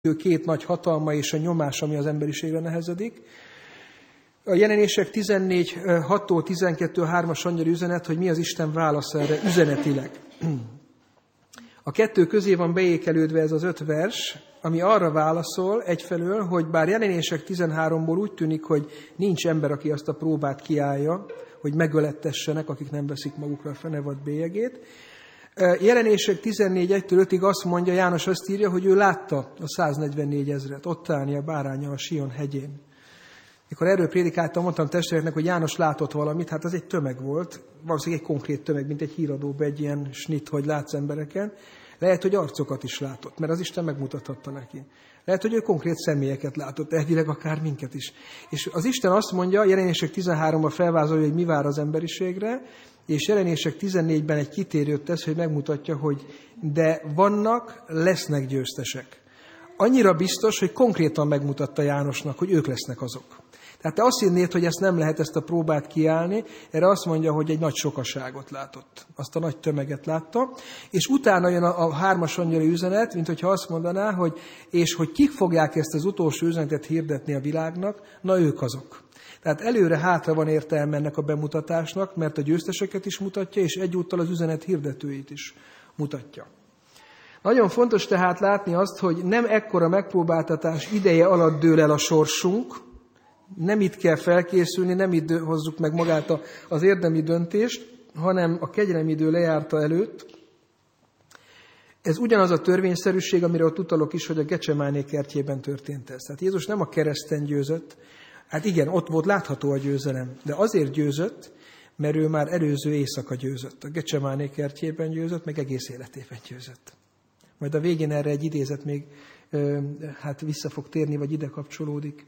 két nagy hatalma és a nyomás, ami az emberiségre nehezedik. A Jelenések 14.6-tól 12.3-as angyali üzenet, hogy mi az Isten válasza erre üzenetileg. A kettő közé van beékelődve ez az 5 vers, ami arra válaszol egyfelől, hogy bár Jelenések 13-ból úgy tűnik, hogy nincs ember, aki azt a próbát kiállja, hogy megölettessenek, akik nem veszik magukra a fenevad bélyegét. Jelenések 14.1-től 5-ig azt mondja, János azt írja, hogy ő látta a 144 000-et ott állni a báránnyal a Sion hegyén. Mikor erről prédikáltam, mondtam testvéreknek, hogy János látott valamit, hát az egy tömeg volt, valószínűleg egy konkrét tömeg, mint egy híradóban egy ilyen snit, hogy látsz embereken. Lehet, hogy arcokat is látott, mert az Isten megmutathatta neki. Lehet, hogy ő konkrét személyeket látott, elvileg akár minket is. És az Isten azt mondja, Jelenések 13-ban felvázolja, hogy mi vár az emberiségre, és Jelenések 14-ben egy kitérőt tesz, hogy megmutatja, hogy de lesznek győztesek. Annyira biztos, hogy konkrétan megmutatta Jánosnak, hogy ők lesznek azok. Tehát te azt hinnéd, hogy ezt nem lehet ezt a próbát kiállni, erre azt mondja, hogy egy nagy sokaságot látott. Azt a nagy tömeget látta, és utána jön a 3-as angyali üzenet, mint hogyha azt mondaná, hogy és hogy kik fogják ezt az utolsó üzenetet hirdetni a világnak, na ők azok. Tehát előre-hátra van értelme ennek a bemutatásnak, mert a győzteseket is mutatja, és egyúttal az üzenet hirdetőit is mutatja. Nagyon fontos tehát látni azt, hogy nem ekkora megpróbáltatás ideje alatt dől el a sorsunk, nem itt kell felkészülni, nem itt hozzuk meg magát az érdemi döntést, hanem a kegyelem lejárta előtt. Ez ugyanaz a törvényszerűség, amire ott utalok is, hogy a Gecsemáné kertjében történt ez. Tehát Jézus nem a kereszten győzött, hát igen, ott volt látható a győzelem, de azért győzött, mert ő már előző éjszaka győzött. A Gecsemáné kertjében győzött, meg egész életében győzött. Majd a végén erre egy idézet még vissza fog térni, vagy ide kapcsolódik.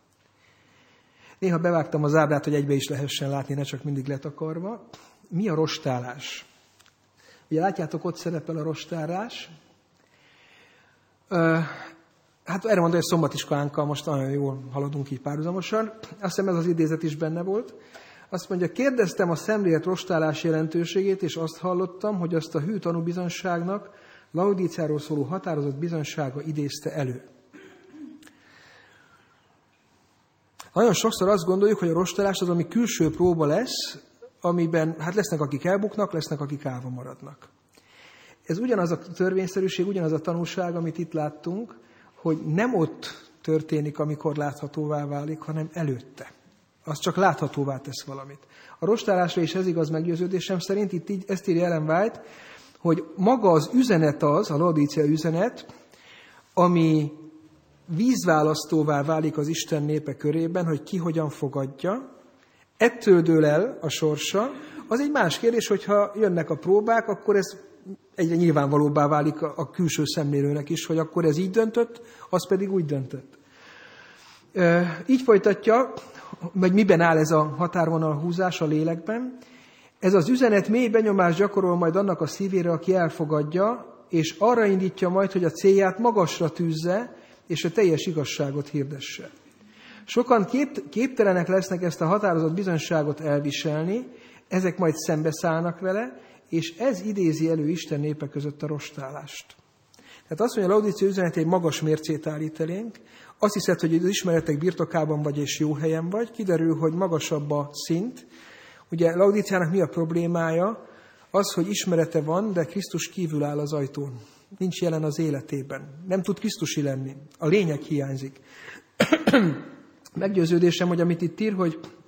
Néha bevágtam az ábrát, hogy egybe is lehessen látni, ne csak mindig letakarva. Mi a rostálás? Ugye látjátok, ott szerepel a rostálás. Hát erre mondom, hogy szombatiskolánkkal most nagyon jól haladunk így párhuzamosan. Azt hiszem ez az idézet is benne volt. Azt mondja, kérdeztem a szemlélet rostálás jelentőségét, és azt hallottam, hogy azt a hű tanúbizonyságnak Laodíceáról szóló határozott bizonysága idézte elő. Nagyon sokszor azt gondoljuk, hogy a rostálás az, ami külső próba lesz, amiben hát lesznek, akik elbuknak, lesznek, akik állva maradnak. Ez ugyanaz a törvényszerűség, ugyanaz a tanúság, amit itt láttunk, hogy nem ott történik, amikor láthatóvá válik, hanem előtte. Az csak láthatóvá tesz valamit. A rostálásra is ez igaz meggyőződésem szerint, itt így, ezt írja Ellen White, hogy maga az üzenet az, a Laodícea üzenet, ami vízválasztóvá válik az Isten népe körében, hogy ki hogyan fogadja, ettől dől el a sorsa. Az egy más kérdés, hogyha jönnek a próbák, akkor ez egyre nyilvánvalóbbá válik a külső szemlélőnek is, hogy akkor ez így döntött, az pedig úgy döntött. Így folytatja, vagy miben áll ez a határvonal húzás a lélekben. Ez az üzenet mély benyomást gyakorol majd annak a szívére, aki elfogadja, és arra indítja majd, hogy a célját magasra tűzze, és a teljes igazságot hirdesse. Sokan képtelenek lesznek ezt a határozott bizonyságot elviselni, ezek majd szembeszállnak vele, és ez idézi elő Isten népe között a rostálást. Tehát azt mondja, a Laodícea üzenet egy magas mércét állít elénk, azt hiszed, hogy az ismeretek birtokában vagy és jó helyen vagy, kiderül, hogy magasabb a szint. Ugye Laodíceának mi a problémája? Az, hogy ismerete van, de Krisztus kívül áll az ajtón. Nincs jelen az életében. Nem tud Krisztusi lenni. A lényeg hiányzik. Meggyőződésem, hogy amit itt ír,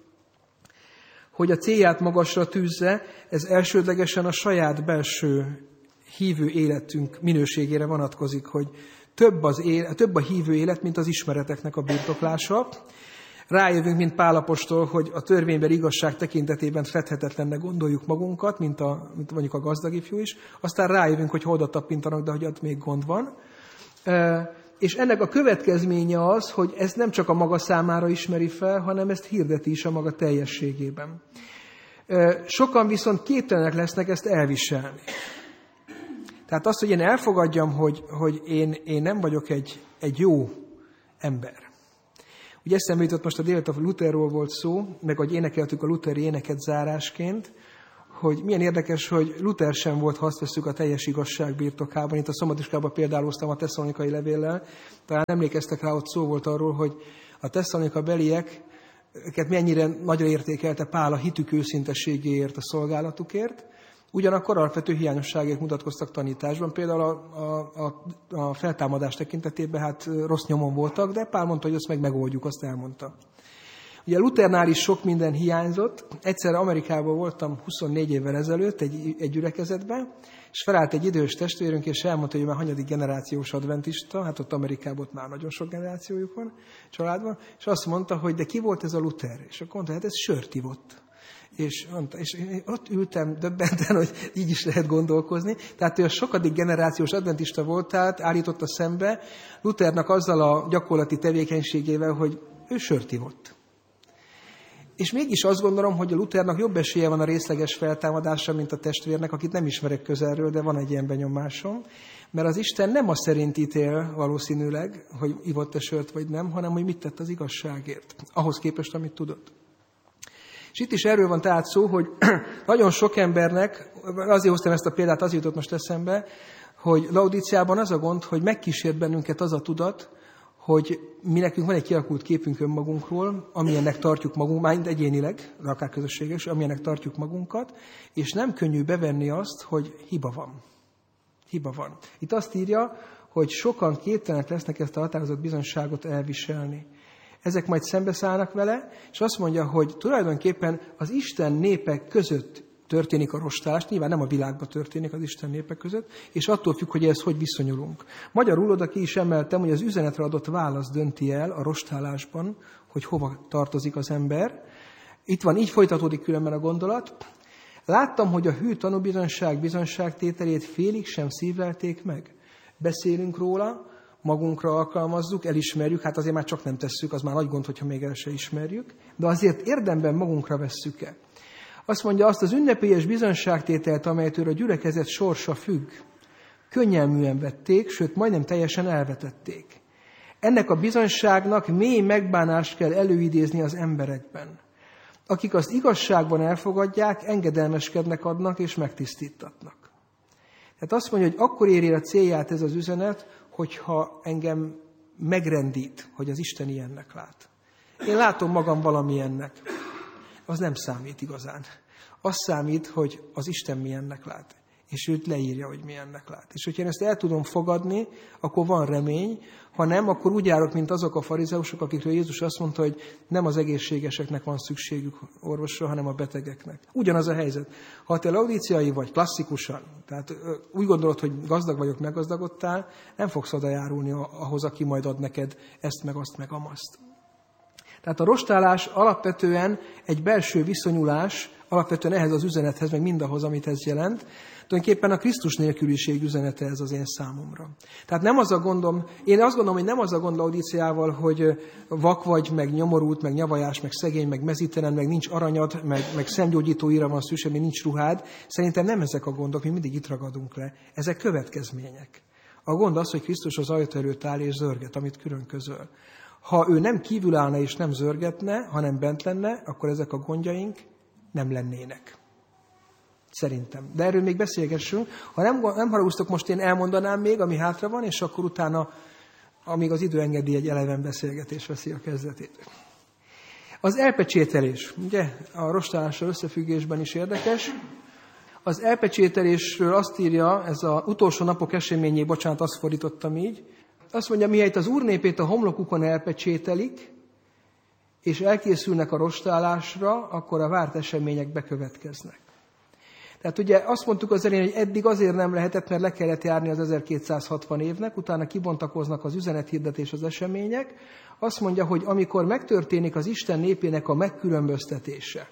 hogy a célját magasra tűzze, ez elsődlegesen a saját belső hívő életünk minőségére vonatkozik, hogy több a hívő élet, mint az ismereteknek a birtoklása. Rájövünk, mint Pál apostol, hogy a törvénybeli igazság tekintetében fedhetetlennek gondoljuk magunkat, mint mondjuk a gazdag ifjú is. Aztán rájövünk, hogy oda tapintanak, de hogy ott még gond van. És ennek a következménye az, hogy ezt nem csak a maga számára ismeri fel, hanem ezt hirdeti is a maga teljességében. Sokan viszont lesznek ezt elviselni. Tehát azt, hogy én elfogadjam, hogy én nem vagyok egy jó ember. Ugye eszembe jutott most a délután Lutherról volt szó, meg hogy énekeltük a lutheri éneket zárásként, hogy milyen érdekes, hogy Luther sem volt, ha azt vesszük, a teljes igazság birtokában. Itt a Szombatiskába példáloztam a tesszalonikai levéllel. Talán emlékeztek rá, ott szó volt arról, hogy a tesszalonika beliek őket mennyire nagyra értékelte Pál a hitük őszintességéért, a szolgálatukért. Ugyanakkor alapvető hiányosságok mutatkoztak tanításban. Például a feltámadás tekintetében hát rossz nyomon voltak, de Pál mondta, hogy azt megoldjuk, azt elmondta. Ugye Luthernál is sok minden hiányzott. Egyszer Amerikában voltam 24 évvel ezelőtt egy gyülekezetben, és felállt egy idős testvérünk, és elmondta, hogy már hanyadik generációs adventista, hát ott Amerikában ott már nagyon sok generációjuk van családban, és azt mondta, hogy de ki volt ez a Luther? És akkor mondta, hát ez sört ivott. És ott ültem döbbenten, hogy így is lehet gondolkozni. Tehát ő a sokadik generációs adventista volt, tehát állította szembe Luthernak azzal a gyakorlati tevékenységével, hogy ő sört ivott. És mégis azt gondolom, hogy a Luthernak jobb esélye van a részleges feltámadásra, mint a testvérnek, akit nem ismerek közelről, de van egy ilyen benyomásom. Mert az Isten nem azt szerint ítél valószínűleg, hogy ivott-e sört vagy nem, hanem hogy mit tett az igazságért, ahhoz képest, amit tudott. És itt is erről van tehát szó, hogy nagyon sok embernek, azért hoztam ezt a példát, az jutott most eszembe, hogy Laodíceában az a gond, hogy megkísért bennünket az a tudat, hogy mi nekünk van egy kialakult képünk önmagunkról, amilyennek tartjuk magunkat, mind egyénileg, akár közösséges, amilyennek tartjuk magunkat, és nem könnyű bevenni azt, hogy hiba van. Hiba van. Itt azt írja, hogy sokan képtelenek lesznek ezt a határozott bizonyságot elviselni. Ezek majd szembeszállnak vele, és azt mondja, hogy tulajdonképpen az Isten népek között történik a rostálás, nyilván nem a világban történik az Isten népek között, és attól függ, hogy ehhez hogy viszonyulunk. Magyarul oda ki is emeltem, hogy az üzenetre adott válasz dönti el a rostálásban, hogy hova tartozik az ember. Itt van, így folytatódik különben a gondolat. Láttam, hogy a hű tanúbizonyság bizonyságtételét félig sem szívlelték meg. Beszélünk róla, magunkra alkalmazzuk, elismerjük, hát azért már csak nem tesszük, az már nagy gond, hogyha még el se ismerjük, de azért érdemben magunkra vesszük-e. Azt mondja, azt az ünnepélyes bizonyságtételt, amelytől a gyülekezet sorsa függ, könnyelműen vették, sőt, majdnem teljesen elvetették. Ennek a bizonyságnak mély megbánást kell előidézni az emberekben. Akik azt igazságban elfogadják, engedelmeskednek adnak és megtisztítatnak. Tehát azt mondja, hogy akkor éri a célját ez az üzenet, hogyha engem megrendít, hogy az Isten ilyennek lát. Én látom magam valamilyennek. Az nem számít igazán. Az számít, hogy az Isten milyennek lát. És őt leírja, hogy milyennek lát. És hogyha én ezt el tudom fogadni, akkor van remény. Ha nem, akkor úgy járok, mint azok a farizeusok, akikről Jézus azt mondta, hogy nem az egészségeseknek van szükségük orvosra, hanem a betegeknek. Ugyanaz a helyzet. Ha te laodíciai vagy klasszikusan, tehát úgy gondolod, hogy gazdag vagyok, meggazdagodtál, nem fogsz odajárulni ahhoz, aki majd ad neked ezt, meg azt, meg amazt. Tehát a rostálás alapvetően egy belső viszonyulás, alapvetően ehhez az üzenethez, meg mindahhoz, amit ez jelent. Tulajdonképpen a Krisztus nélküliség üzenete ez az én számomra. Tehát nem az a gondom, én azt gondolom, hogy nem az a gond Laodíceával, hogy vak vagy, meg nyomorult, meg nyavajás, meg szegény, meg mezítelen, meg nincs aranyad, meg szemgyógyítóira van szükség, meg nincs ruhád. Szerintem nem ezek a gondok, mi mindig itt ragadunk le. Ezek következmények. A gond az, hogy Krisztus az ajtó előtt áll és zörget, amit külön közöl. Ha ő nem kívül állna és nem zörgetne, hanem bent lenne, akkor ezek a gondjaink nem lennének. Szerintem. De erről még beszélgessünk. Ha nem haragudtok, most én elmondanám még, ami hátra van, és akkor utána, amíg az idő engedi, egy eleven beszélgetés veszi a kezdetét. Az elpecsételés, ugye, a rostálással összefüggésben is érdekes. Az elpecsételésről azt írja, ez az utolsó napok eseményé, bocsánat, azt fordítottam így, azt mondja, mihelyt az Úr népét a homlokukon elpecsételik, és elkészülnek a rostálásra, akkor a várt események bekövetkeznek. Tehát ugye azt mondtuk az elején, hogy eddig azért nem lehetett, mert le kellett járni az 1260 évnek, utána kibontakoznak az üzenethirdetés, az események. Azt mondja, hogy amikor megtörténik az Isten népének a megkülönböztetése,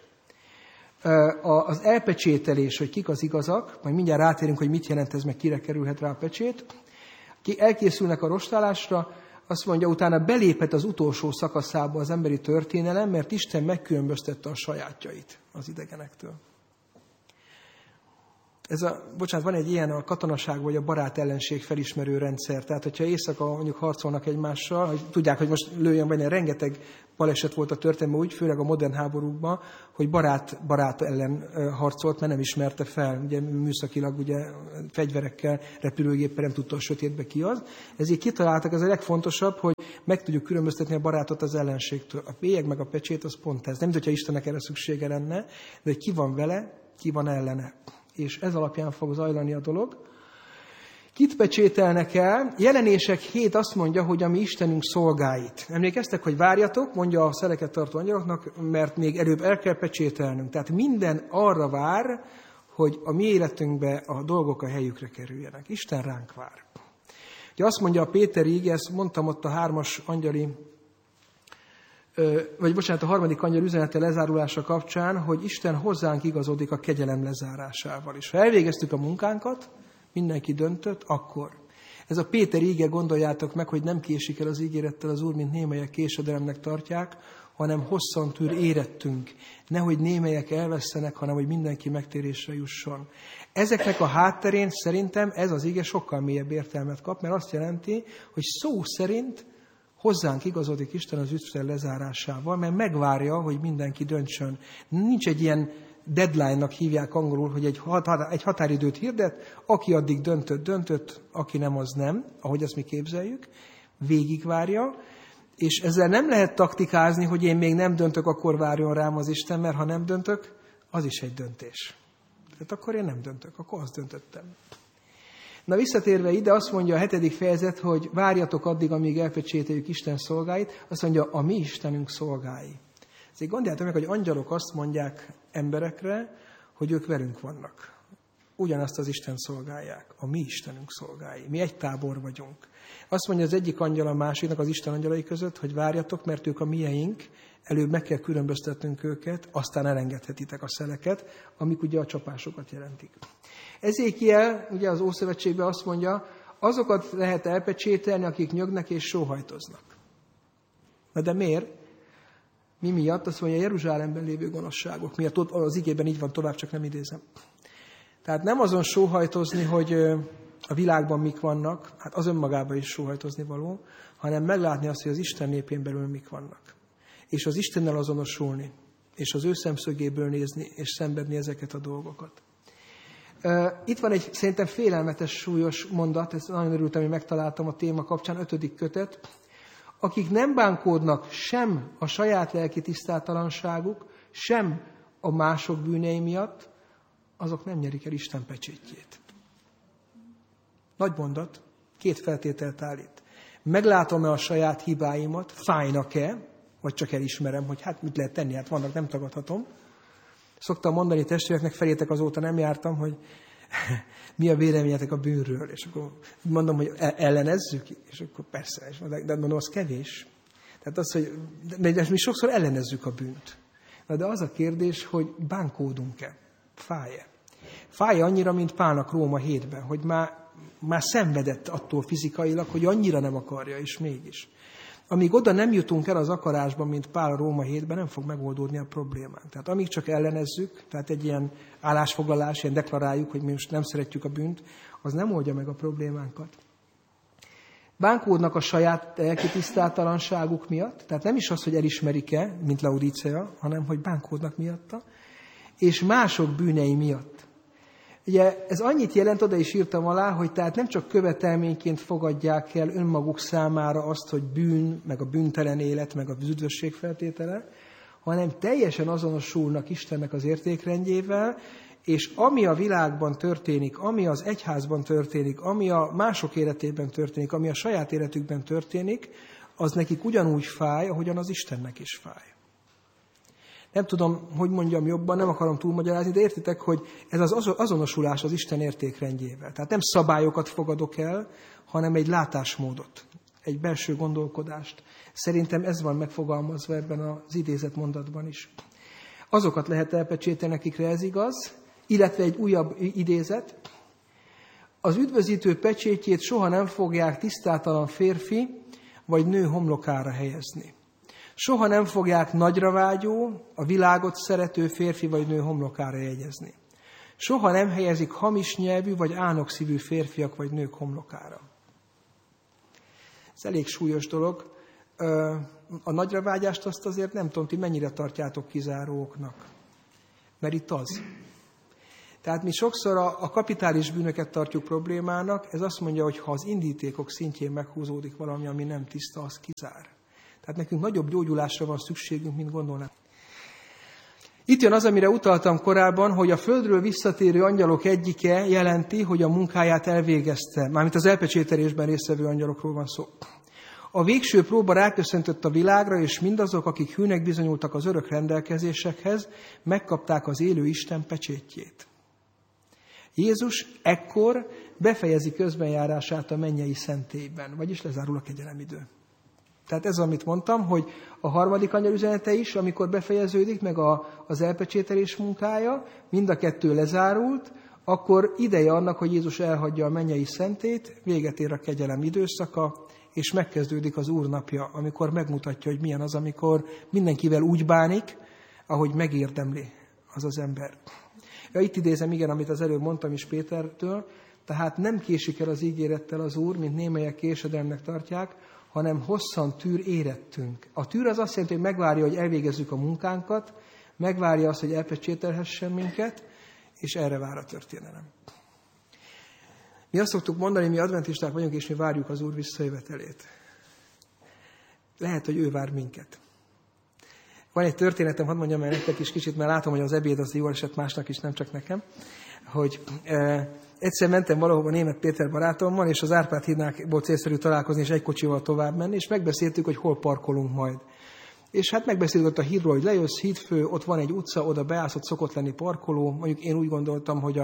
az elpecsételés, hogy kik az igazak, majd mindjárt rátérünk, hogy mit jelent ez, meg kire kerülhet rá a pecsét, ki elkészülnek a rostálásra, azt mondja, utána belépett az utolsó szakaszába az emberi történelem, mert Isten megkülönböztette a sajátjait az idegenektől. van egy ilyen a katonaság vagy a barát-ellenség felismerő rendszer. Tehát, hogyha éjszaka mondjuk harcolnak egymással, hogy tudják, hogy most lőjön benne, rengeteg baleset volt a történetben úgy, főleg a modern háborúkban, hogy barát ellen harcolt, mert nem ismerte fel. Ugye műszakilag ugye fegyverekkel, repülőgéppel nem tudta a sötétbe ki az. Ezért kitaláltak, ez a legfontosabb, hogy meg tudjuk különböztetni a barátot az ellenségtől. A bélyeg meg a pecsét az pont ez. Nem, hogyha Istennek erre szüksége lenne, de hogy ki van vele, ki van ellene. És ez alapján fog zajlani a dolog. Kit pecsételnek el? Jelenések 7 azt mondja, hogy a mi Istenünk szolgáit. Emlékeztek, hogy várjatok, mondja a szeleket tartó angyaloknak, mert még előbb el kell pecsételnünk. Tehát minden arra vár, hogy a mi életünkbe a dolgok a helyükre kerüljenek. Isten ránk vár. Ugye azt mondja a Péter íge, ezt mondtam ott a 3. angyali, a 3. angyal üzenete lezárulása kapcsán, hogy Isten hozzánk igazodik a kegyelem lezárásával is. Ha elvégeztük a munkánkat, mindenki döntött, akkor. Ez a Péter íge, gondoljátok meg, hogy nem késik el az ígérettel az Úr, mint némelyek késedelemnek tartják, hanem hosszan tűr érettünk. Nehogy némelyek elvesszenek, hanem hogy mindenki megtérésre jusson. Ezeknek a hátterén szerintem ez az íge sokkal mélyebb értelmet kap, mert azt jelenti, hogy szó szerint hozzánk igazodik Isten az ügyfél lezárásával, mert megvárja, hogy mindenki döntsön. Nincs egy ilyen deadline-nak hívják angolul, hogy egy határidőt hirdet, aki addig döntött, aki nem, az nem, ahogy ezt mi képzeljük, végigvárja, és ezzel nem lehet taktikázni, hogy én még nem döntök, akkor várjon rám az Isten, mert ha nem döntök, az is egy döntés. Tehát akkor én nem döntök, akkor azt döntöttem. Na visszatérve ide, azt mondja a 7. fejezet, hogy várjatok addig, amíg elpecsételjük Isten szolgáit, azt mondja, a mi Istenünk szolgái. Ezért gondoljátok meg, hogy angyalok azt mondják emberekre, hogy ők velünk vannak. Ugyanazt az Isten szolgálják, a mi Istenünk szolgái. Mi egy tábor vagyunk. Azt mondja az egyik angyal a másiknak az Isten angyalai között, hogy várjatok, mert ők a mieink, előbb meg kell különböztetnünk őket, aztán elengedhetitek a szeleket, amik ugye a csapásokat jelentik. Ezékiel, ugye az Ószövetségben azt mondja, azokat lehet elpecsételni, akik nyögnek és sóhajtoznak. Na de miért? Mi miatt? Azt mondja, Jeruzsálemben lévő gonoszságok miatt. Ott az igében így van tovább, csak nem idézem. Tehát nem azon sóhajtozni, hogy a világban mik vannak, hát az önmagában is sóhajtozni való, hanem meglátni azt, hogy az Isten népén belül mik vannak. És az Istennel azonosulni, és az ő szemszögéből nézni, és szenvedni ezeket a dolgokat. Itt van egy szerintem félelmetes, súlyos mondat, ezt nagyon örültem, hogy megtaláltam a téma kapcsán, 5. kötet. Akik nem bánkódnak sem a saját lelki tisztátalanságuk, sem a mások bűnei miatt, azok nem nyerik el Isten pecsétjét. Nagy mondat, 2 feltételt állít. Meglátom-e a saját hibáimat, fájnak-e, vagy csak elismerem, hogy hát mit lehet tenni, hát vannak, nem tagadhatom. Szoktam mondani testvéreknek, felétek azóta nem jártam, hogy mi a véleményetek a bűnről, és akkor mondom, hogy ellenezzük, és akkor persze, de mondom, az kevés. Tehát az, hogy de mi sokszor ellenezzük a bűnt. De az a kérdés, hogy bánkódunk-e, fáj-e. Fáj annyira, mint Pálnak Róma 7-ben, hogy már szenvedett attól fizikailag, hogy annyira nem akarja, és mégis. Amíg oda nem jutunk el az akarásban, mint Pál a Róma 7-ben, nem fog megoldódni a problémánk. Tehát amíg csak ellenezzük, tehát egy ilyen állásfoglalás, ilyen deklaráljuk, hogy mi most nem szeretjük a bűnt, az nem oldja meg a problémánkat. Bánkódnak a saját lelki tisztátalanságuk miatt, tehát nem is az, hogy elismerik-e, mint Laodicea, hanem hogy bánkódnak miatta, és mások bűnei miatt. Ugye ez annyit jelent, oda is írtam alá, hogy tehát nem csak követelményként fogadják el önmaguk számára azt, hogy bűn, meg a bűntelen élet, meg az üdvösség feltétele, hanem teljesen azonosulnak Istennek az értékrendjével, és ami a világban történik, ami az egyházban történik, ami a mások életében történik, ami a saját életükben történik, az nekik ugyanúgy fáj, ahogyan az Istennek is fáj. Nem tudom, hogy mondjam jobban, nem akarom túlmagyarázni, de értitek, hogy ez az azonosulás az Isten értékrendjével. Tehát nem szabályokat fogadok el, hanem egy látásmódot, egy belső gondolkodást. Szerintem ez van megfogalmazva ebben az idézett mondatban is. Azokat lehet elpecsételni, akikre ez igaz, illetve egy újabb idézet. Az üdvözítő pecsétjét soha nem fogják tisztátalan férfi vagy nő homlokára helyezni. Soha nem fogják nagyra vágyó, a világot szerető férfi vagy nő homlokára jegyezni. Soha nem helyezik hamis nyelvű vagy álnokszívű férfiak vagy nők homlokára. Ez elég súlyos dolog. A nagyra vágyást azt azért nem tudom, ti mennyire tartjátok kizáróknak. Mert itt az. Tehát mi sokszor a kapitális bűnöket tartjuk problémának, ez azt mondja, hogy ha az indítékok szintjén meghúzódik valami, ami nem tiszta, az kizár. Tehát nekünk nagyobb gyógyulásra van szükségünk, mint gondolnánk. Itt jön az, amire utaltam korábban, hogy a földről visszatérő angyalok egyike jelenti, hogy a munkáját elvégezte. Mármint az elpecsételésben résztvevő angyalokról van szó. A végső próba ráköszöntött a világra, és mindazok, akik hűnek bizonyultak az örök rendelkezésekhez, megkapták az élő Isten pecsétjét. Jézus ekkor befejezi közbenjárását a mennyei szentélyben, vagyis lezárul a kegyelemidő. Tehát ez, amit mondtam, hogy a harmadik angyal üzenete is, amikor befejeződik, meg az elpecsételés munkája, mind a kettő lezárult, akkor ideje annak, hogy Jézus elhagyja a mennyei szentét, véget ér a kegyelem időszaka, és megkezdődik az Úr napja, amikor megmutatja, hogy milyen az, amikor mindenkivel úgy bánik, ahogy megérdemli az az ember. Ja, itt idézem, igen, amit az előbb mondtam is Pétertől, tehát nem késik el az ígérettel az Úr, mint némelyek késedelmnek tartják, hanem hosszan tűr érettünk. A tűr az azt jelenti, hogy megvárja, hogy elvégezzük a munkánkat, megvárja azt, hogy elpecsételhessen minket, és erre vár a történelem. Mi azt szoktuk mondani, mi adventisták vagyunk, és mi várjuk az Úr visszajövetelét. Lehet, hogy ő vár minket. Van egy történetem, hadd mondjam el nektek is kicsit, mert látom, hogy az ebéd az jól esett másnak is, nem csak nekem, hogy egyszer mentem valahova Németh Péter barátommal, és az Árpád hídnál célszerű találkozni, és egy kocsival tovább menni, és megbeszéltük, hogy hol parkolunk majd. És hát megbeszéltük ott a hídról, hogy lejössz, hídfő, ott van egy utca, oda beállsz, ott szokott lenni parkoló. Mondjuk én úgy gondoltam, hogy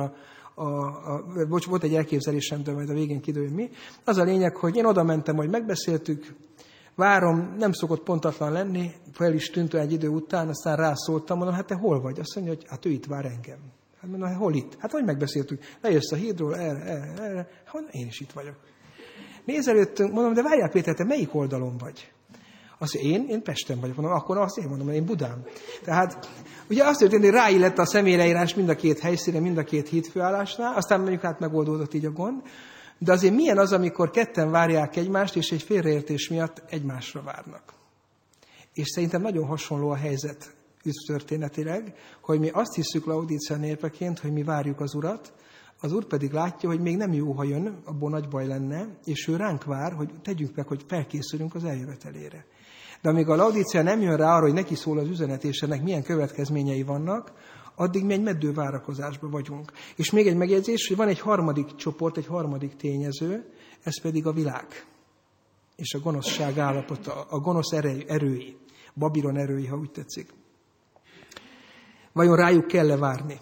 volt egy elképzelésem, de majd a végén kiderül mi. Az a lényeg, hogy én oda mentem, hogy megbeszéltük, várom, nem szokott pontatlan lenni, fel is tűnt egy idő után, aztán rászóltam, mondom, hát te hol vagy? Azt mondja, hogy hát ő itt vár engem. Hát mondom, hol itt? Hát hogy megbeszéltük? Lejössz a hídról, erre. Hát én is itt vagyok. Nézelődtünk, mondom, de várjál Péter, te melyik oldalon vagy? Azt mondja, én Pesten vagyok. Mondom, akkor azt én mondom, én Budán. Tehát ugye azt történt, hogy ráillett a személyleírás mind a két helyszínen, mind a két hídfőállásnál, aztán mondjuk hát megoldódott így a gond. De azért milyen az, amikor ketten várják egymást, és egy félreértés miatt egymásra várnak. És szerintem nagyon hasonló a helyzet történetileg, hogy mi azt hiszük Laodícea népeként, hogy mi várjuk az Urat, az Úr pedig látja, hogy még nem jó, ha jön, abból nagy baj lenne, és ő ránk vár, hogy tegyünk meg, hogy felkészülünk az eljövetelére. De amíg a Laodícea nem jön rá arra, hogy neki szól az üzenet, és ennek milyen következményei vannak, addig mi egy meddő várakozásban vagyunk. És még egy megjegyzés, hogy van egy harmadik csoport, egy harmadik tényező, ez pedig a világ. És a gonoszság állapota, a gonosz erői, Babilon erői, ha úgy tetszik. Vajon rájuk kell-e várni?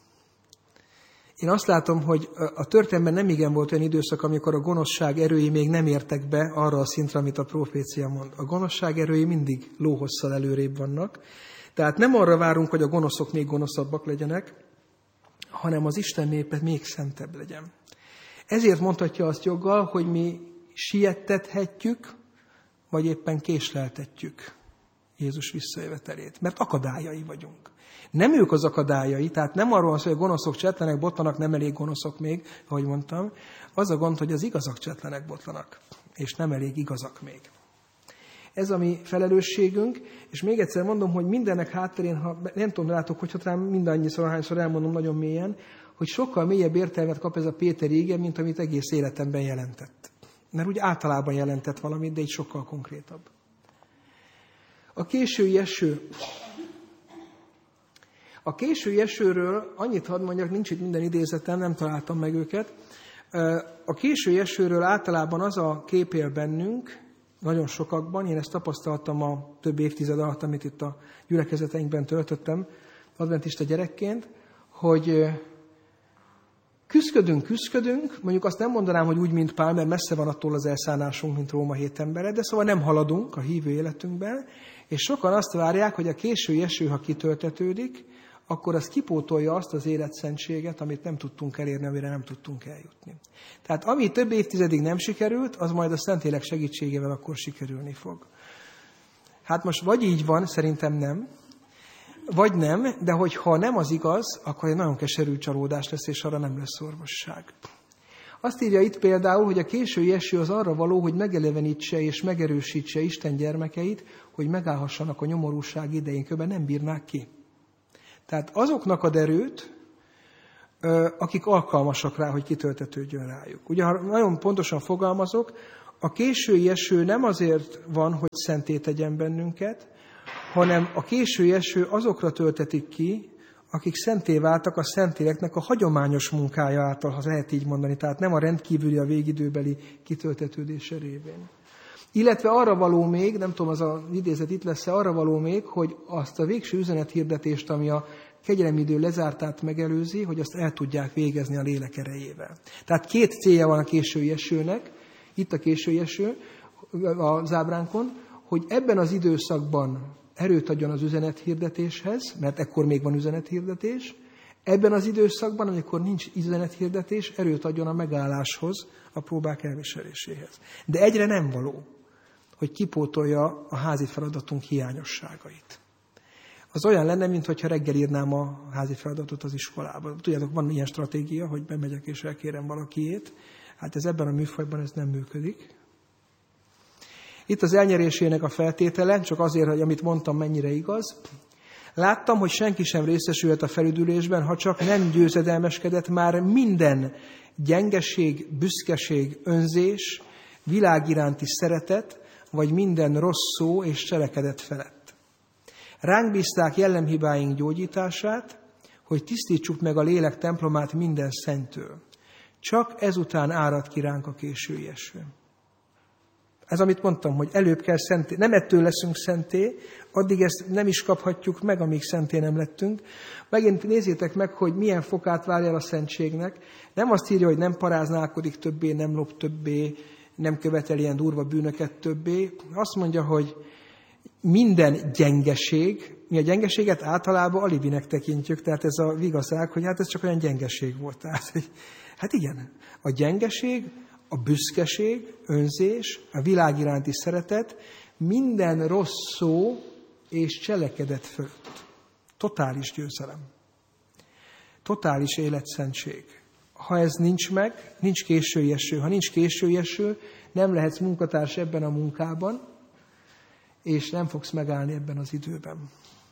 Én azt látom, hogy a történelemben nem igen volt olyan időszak, amikor a gonoszság erői még nem értek be arra a szintre, amit a profécia mond. A gonoszság erői mindig lóhosszal előrébb vannak. Tehát nem arra várunk, hogy a gonoszok még gonoszabbak legyenek, hanem az Isten népe még szentebb legyen. Ezért mondhatja azt joggal, hogy mi siettethetjük, vagy éppen késleltetjük Jézus visszajövetelét, mert akadályai vagyunk. Nem ők az akadályai, tehát nem arról van szó, hogy a gonoszok csetlenek, botlanak, nem elég gonoszok még, ahogy mondtam. Az a gond, hogy az igazak csetlenek, botlanak, és nem elég igazak még. Ez a mi felelősségünk, és még egyszer mondom, hogy mindennek hátterén, ha nem tudom, látok, hogy rám mindannyiszor, ahányszor elmondom nagyon mélyen, hogy sokkal mélyebb értelmet kap ez a Péter ége, mint amit egész életemben jelentett. Mert úgy általában jelentett valamit, de így sokkal konkrétabb. A késői eső. A késői esőről annyit hadd mondjak, nincs itt minden idézetem, nem találtam meg őket. A késői esőről általában az a kép él bennünk, nagyon sokakban, én ezt tapasztaltam a több évtized alatt, amit itt a gyülekezeteinkben töltöttem, adventista gyerekként, hogy küszködünk, mondjuk azt nem mondanám, hogy úgy, mint Pál, mert messze van attól az elszánásunk, mint Róma 7 embere, de szóval nem haladunk a hívő életünkben, és sokan azt várják, hogy a késői eső, ha kitöltetődik, akkor az kipótolja azt az életszentséget, amit nem tudtunk elérni, amire nem tudtunk eljutni. Tehát ami több évtizedig nem sikerült, az majd a Szentlélek segítségével akkor sikerülni fog. Hát most vagy így van, szerintem nem, vagy nem, de hogyha nem az igaz, akkor egy nagyon keserű csalódás lesz, és arra nem lesz orvosság. Azt írja itt például, hogy a késői eső az arra való, hogy megelevenítse és megerősítse Isten gyermekeit, hogy megállhassanak a nyomorúság idején, különben nem bírnák ki. Tehát azoknak ad erőt, akik alkalmasak rá, hogy kitöltetődjön rájuk. Ugye, ha nagyon pontosan fogalmazok, a késői eső nem azért van, hogy szentté tegyen bennünket, hanem a késői eső azokra töltetik ki, akik szentté váltak a Szentléleknek a hagyományos munkája által, ha lehet így mondani, tehát nem a rendkívüli, a végidőbeli kitöltetődése révén. Illetve arra való még, nem tudom, az az idézet itt lesz, arra való még, hogy azt a végső üzenethirdetést, ami a kegyelmi idő lezártát megelőzi, hogy azt el tudják végezni a lélek erejével. Tehát két célja van a késői esőnek, itt a késői eső az ábránkon, hogy ebben az időszakban erőt adjon az üzenethirdetéshez, mert ekkor még van üzenethirdetés, ebben az időszakban, amikor nincs üzenethirdetés, erőt adjon a megálláshoz, a próbák elviseléséhez. De egyre nem való, hogy kipótolja a házi feladatunk hiányosságait. Az olyan lenne, mintha reggel írnám a házi feladatot az iskolába. Tudjátok, van ilyen stratégia, hogy bemegyek és elkérem valakiét. Hát ez ebben a műfajban ez nem működik. Itt az elnyerésének a feltétele, csak azért, hogy amit mondtam, mennyire igaz. Láttam, hogy senki sem részesülhet a felüdülésben, ha csak nem győzedelmeskedett már minden gyengeség, büszkeség, önzés, világ iránti szeretet, vagy minden rossz szó és cselekedet felett. Ránk bízták jellemhibáink gyógyítását, hogy tisztítsuk meg a lélek templomát minden szenttől. Csak ezután árad ki ránk a késői eső. Ez, amit mondtam, hogy előbb kell szenté, nem ettől leszünk szenté, addig ezt nem is kaphatjuk meg, amíg szenté nem lettünk. Megint nézzétek meg, hogy milyen fokát várja el a szentségnek. Nem azt írja, hogy nem paráználkodik többé, nem lop többé, nem követel ilyen durva bűnöket többé. Azt mondja, hogy minden gyengeség, mi a gyengeséget általában alibinek tekintjük, tehát ez a vigaság, hogy hát ez csak olyan gyengeség volt. Tehát, hogy, hát igen, a gyengeség, a büszkeség, önzés, a világ iránti szeretet, minden rossz szó és cselekedet fölött. Totális győzelem. Totális életszentség. Ha ez nincs meg, nincs késői eső. Ha nincs késői eső, nem lehetsz munkatárs ebben a munkában, és nem fogsz megállni ebben az időben.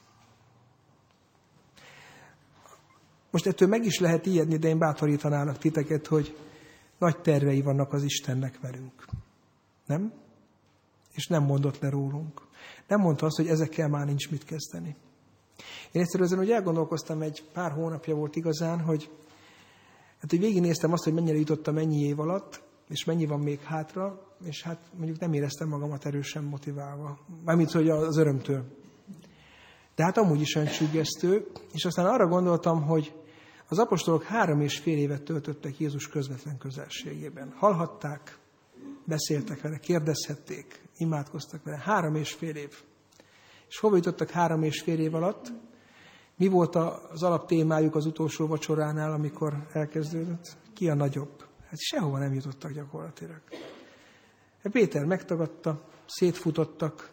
Most ettől meg is lehet ijedni, de én bátorítanálak titeket, hogy nagy tervei vannak az Istennek velünk. Nem? És nem mondott le rólunk. Nem mondta azt, hogy ezekkel már nincs mit kezdeni. Én egyszerűen hogy elgondolkoztam, egy pár hónapja volt igazán, hogy végignéztem azt, hogy mennyire jutottam ennyi év alatt, és mennyi van még hátra, és hát mondjuk nem éreztem magamat erősen motiválva. Mármint, hogy az örömtől. De hát amúgy is olyan süggesztő, és aztán arra gondoltam, hogy az apostolok 3,5 évet töltöttek Jézus közvetlen közelségében. Hallhatták, beszéltek vele, kérdezhették, imádkoztak vele. 3,5 év. És hova jutottak 3,5 év alatt? Mi volt az alaptémájuk az utolsó vacsoránál, amikor elkezdődött? Ki a nagyobb? Hát sehova nem jutottak gyakorlatilag. Péter megtagadta, szétfutottak.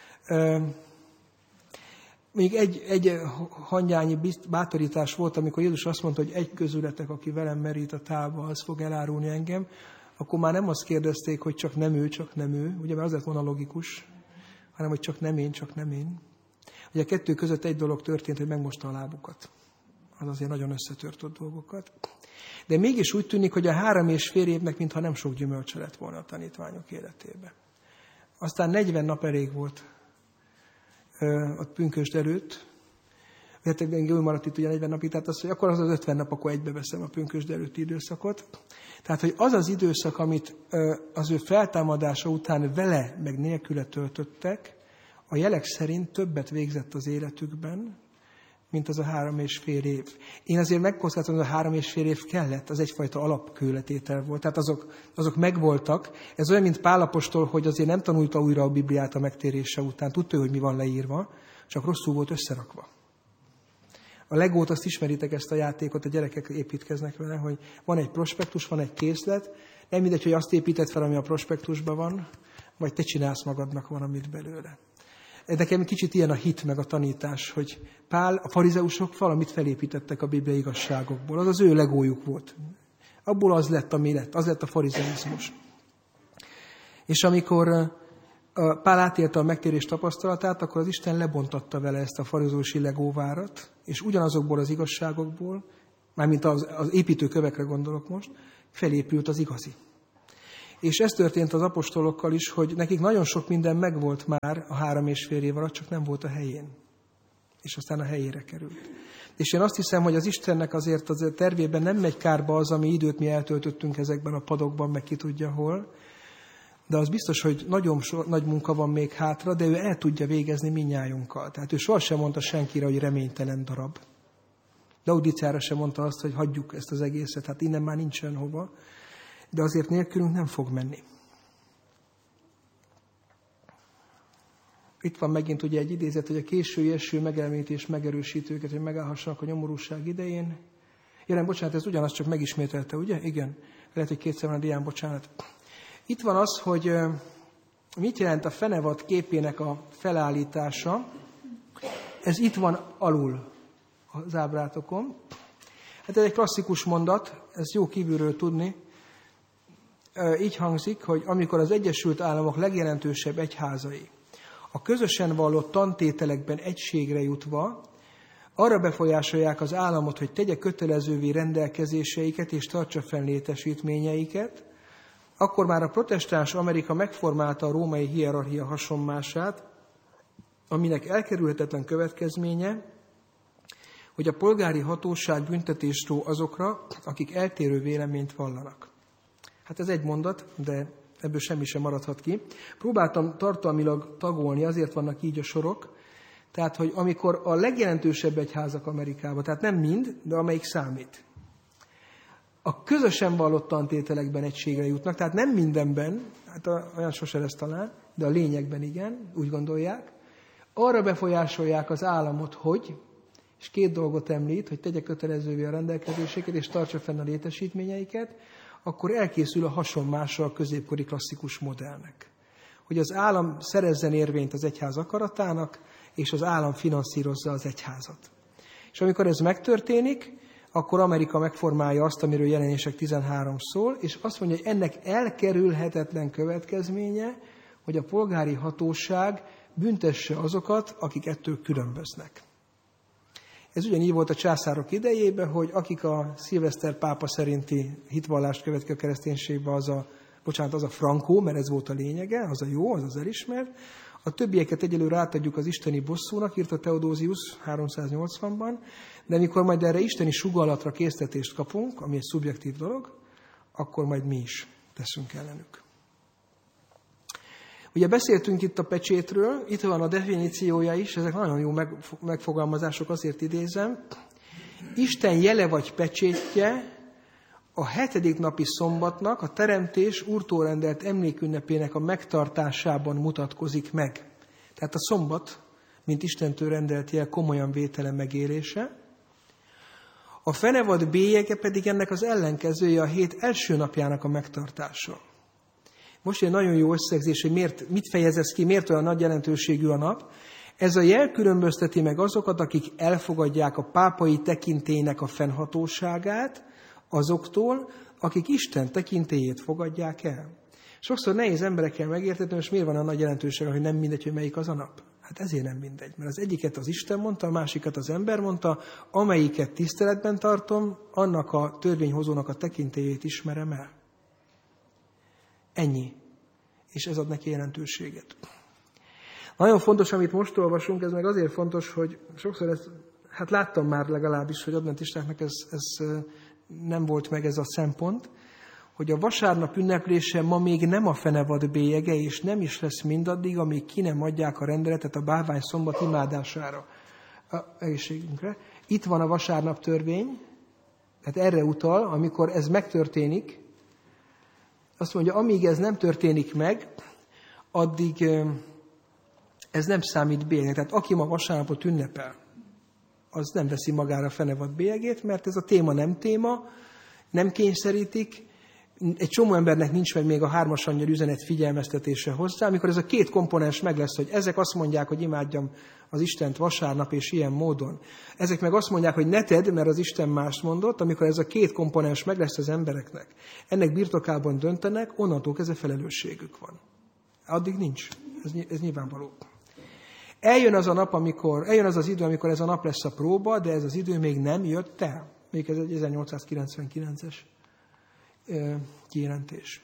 Még egy hangyányi bátorítás volt, amikor Jézus azt mondta, hogy egy közületek, aki velem merít a tálba, az fog elárulni engem, akkor már nem azt kérdezték, hogy csak nem ő, ugye mert az lett volna logikus, hanem hogy csak nem én. Ugye a kettő között egy dolog történt, hogy megmosta a lábukat. Az azért nagyon összetört dolgokat. De mégis úgy tűnik, hogy a 3,5 évnek mintha nem sok gyümölcse lett volna a tanítványok életébe. Aztán 40 nap elég volt a pünkösd előtt. Hát jól maradt itt ugye 40 napig, tehát az, hogy akkor az 50 nap, akkor egybeveszem a pünkösd előtti időszakot. Tehát, hogy az az időszak, amit az ő feltámadása után vele, meg nélküle töltöttek, a jelek szerint többet végzett az életükben, mint az a 3,5 év. Én azért megkockáztatom, hogy a 3,5 év kellett, az egyfajta alapkőletétel volt. Tehát azok megvoltak. Ez olyan, mint Pál apostol, hogy azért nem tanulta újra a Bibliát a megtérése után. Tudta, hogy mi van leírva, csak rosszul volt összerakva. A Legót, azt ismeritek, ezt a játékot, a gyerekek építkeznek vele, hogy van egy prospektus, van egy készlet, nem mindegy, hogy azt építed fel, ami a prospektusban van, vagy te csinálsz magadnak valamit belőle. Nekem kicsit ilyen a hit meg a tanítás, hogy Pál, a farizeusok valamit felépítettek a bibliai igazságokból. Az az ő legójuk volt. Abból az lett, ami lett. Az lett a farizeizmus. És amikor Pál átélte a megtérés tapasztalatát, akkor az Isten lebontatta vele ezt a farizeusi legóvárat, és ugyanazokból az igazságokból, mármint az építőkövekre gondolok most, felépült az igazi. És ez történt az apostolokkal is, hogy nekik nagyon sok minden megvolt már a 3,5 év alatt, csak nem volt a helyén. És aztán a helyére került. És én azt hiszem, hogy az Istennek azért az tervében nem megy kárba az, ami időt mi eltöltöttünk ezekben a padokban, meg ki tudja hol, de az biztos, hogy nagyon nagy munka van még hátra, de ő el tudja végezni mindnyájunkkal. Tehát ő sohasem mondta senkire, hogy reménytelen darab. Laudicára sem mondta azt, hogy hagyjuk ezt az egészet, hát innen már nincsen hova, de azért nélkülünk nem fog menni. Itt van megint ugye egy idézet, hogy a késői eső megelmétés megerősít őket, hogy megállhassanak a nyomorúság idején. Jelen, bocsánat, ez ugyanaz, csak megismételte, ugye? Igen. Lehet, hogy kétszer van a dián, bocsánat. Itt van az, hogy mit jelent a fenevad képének a felállítása. Ez itt van alul az ábrátokon. Hát ez egy klasszikus mondat, ezt jó kívülről tudni. Így hangzik, hogy amikor az Egyesült Államok legjelentősebb egyházai a közösen vallott tantételekben egységre jutva arra befolyásolják az államot, hogy tegye kötelezővé rendelkezéseiket és tartsa fenn létesítményeiket, akkor már a protestáns Amerika megformálta a római hierarchia hasonmását, aminek elkerülhetetlen következménye, hogy a polgári hatóság büntetést ró azokra, akik eltérő véleményt vallanak. Hát ez egy mondat, de ebből semmi sem maradhat ki. Próbáltam tartalmilag tagolni, azért vannak így a sorok. Tehát, hogy amikor a legjelentősebb egyházak Amerikában, tehát nem mind, de amelyik számít, a közösen vallott tantételekben egységre jutnak, tehát nem mindenben, hát olyan sose lesz talán, de a lényegben igen, úgy gondolják, arra befolyásolják az államot, hogy, és 2 dolgot említ, hogy tegye kötelezővé a rendelkezéseket, és tartsa fenn a létesítményeiket, akkor elkészül a hasonmása a középkori klasszikus modellnek. Hogy az állam szerezzen érvényt az egyház akaratának, és az állam finanszírozza az egyházat. És amikor ez megtörténik, akkor Amerika megformálja azt, amiről Jelenések 13 szól, és azt mondja, hogy ennek elkerülhetetlen következménye, hogy a polgári hatóság büntesse azokat, akik ettől különböznek. Ez ugyanígy volt a császárok idejében, hogy akik a Szilveszter pápa szerinti hitvallást követik a kereszténységbe, az a frankó, mert ez volt a lényege, az a jó, az az elismert. A többieket egyelőre átadjuk az isteni bosszúnak, írta Theodosius 380-ban, de amikor majd erre isteni sugallatra késztetést kapunk, ami egy szubjektív dolog, akkor majd mi is teszünk ellenük. Ugye beszéltünk itt a pecsétről, itt van a definíciója is, ezek nagyon jó megfogalmazások, azért idézem. Isten jele vagy pecsétje a 7. napi szombatnak, a teremtés Úrtól rendelt emlékünnepének a megtartásában mutatkozik meg. Tehát a szombat, mint Istentől rendelt jel, komolyan vétele megélése. A fenevad bélyege pedig ennek az ellenkezője, a hét első napjának a megtartása. Most egy nagyon jó összegzés, hogy mit fejez ez ki, miért olyan nagy jelentőségű a nap. Ez a jel különbözteti meg azokat, akik elfogadják a pápai tekintélynek a fennhatóságát, azoktól, akik Isten tekintélyét fogadják el. Sokszor nehéz emberekkel megértetni, most miért van a nagy jelentősége, hogy nem mindegy, hogy melyik az a nap. Hát ezért nem mindegy, mert az egyiket az Isten mondta, a másikat az ember mondta, amelyiket tiszteletben tartom, annak a törvényhozónak a tekintélyét ismerem el. Ennyi. És ez ad neki jelentőséget. Nagyon fontos, amit most olvasunk, ez meg azért fontos, hogy sokszor ezt, hát láttam már legalábbis, hogy adventistáknak ez nem volt meg ez a szempont, hogy a vasárnap ünneplése ma még nem a fenevad bélyege, és nem is lesz mindaddig, amíg ki nem adják a rendeletet a bálvány szombat imádására, a egészségünkre. Itt van a vasárnap törvény, tehát erre utal, amikor ez megtörténik, azt mondja, amíg ez nem történik meg, addig ez nem számít bélyegnek. Tehát aki ma vasárnapot ünnepel, az nem veszi magára fenevad bélyegét, mert ez a téma nem téma, nem kényszerítik, egy csomó embernek nincs meg még a 3-as angyal üzenet figyelmeztetése hozzá, amikor ez a két komponens meg lesz, hogy ezek azt mondják, hogy imádjam az Istent vasárnap és ilyen módon. Ezek meg azt mondják, hogy ne tedd, mert az Isten mást mondott, amikor ez a két komponens meg lesz az embereknek. Ennek birtokában döntenek, onnantól kezdve felelősségük van. Addig nincs. Ez nyilvánvaló. Eljön az az idő, amikor ez a nap lesz a próba, de ez az idő még nem jött el. Még ez egy 1899-es kijelentés.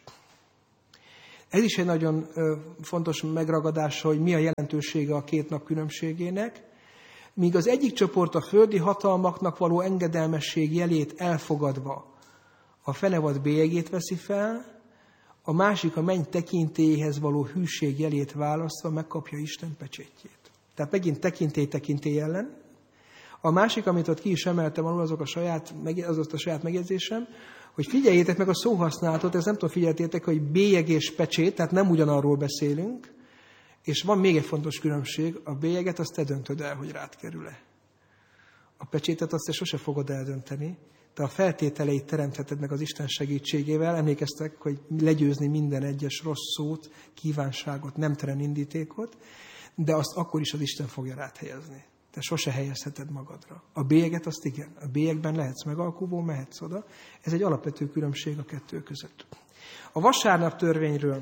Ez is egy nagyon fontos megragadása, hogy mi a jelentősége a két nap különbségének. Míg az egyik csoport a földi hatalmaknak való engedelmesség jelét elfogadva a fenevad bélyegét veszi fel, a másik a menny tekintélyéhez való hűség jelét választva megkapja Isten pecsétjét. Tehát megint tekintély ellen. A másik, amit ott ki is emeltem alul, az a saját megjegyzésem, hogy figyeljétek meg a szóhasználatot, ez nem tudom, figyeltétek, hogy bélyeg és pecsét, tehát nem ugyanarról beszélünk, és van még egy fontos különbség, a bélyeget azt te döntöd el, hogy rád kerül-e. A pecsétet azt te sose fogod eldönteni, de a feltételeit teremtheted meg az Isten segítségével. Emlékeztek, hogy legyőzni minden egyes rossz szót, kívánságot, nemtelen indítékot, de azt akkor is az Isten fogja rád helyezni. Te sose helyezheted magadra. A bélyeget azt igen. A bélyegben lehetsz megalkuvó, mehetsz oda. Ez egy alapvető különbség a kettő között. A vasárnap törvényről.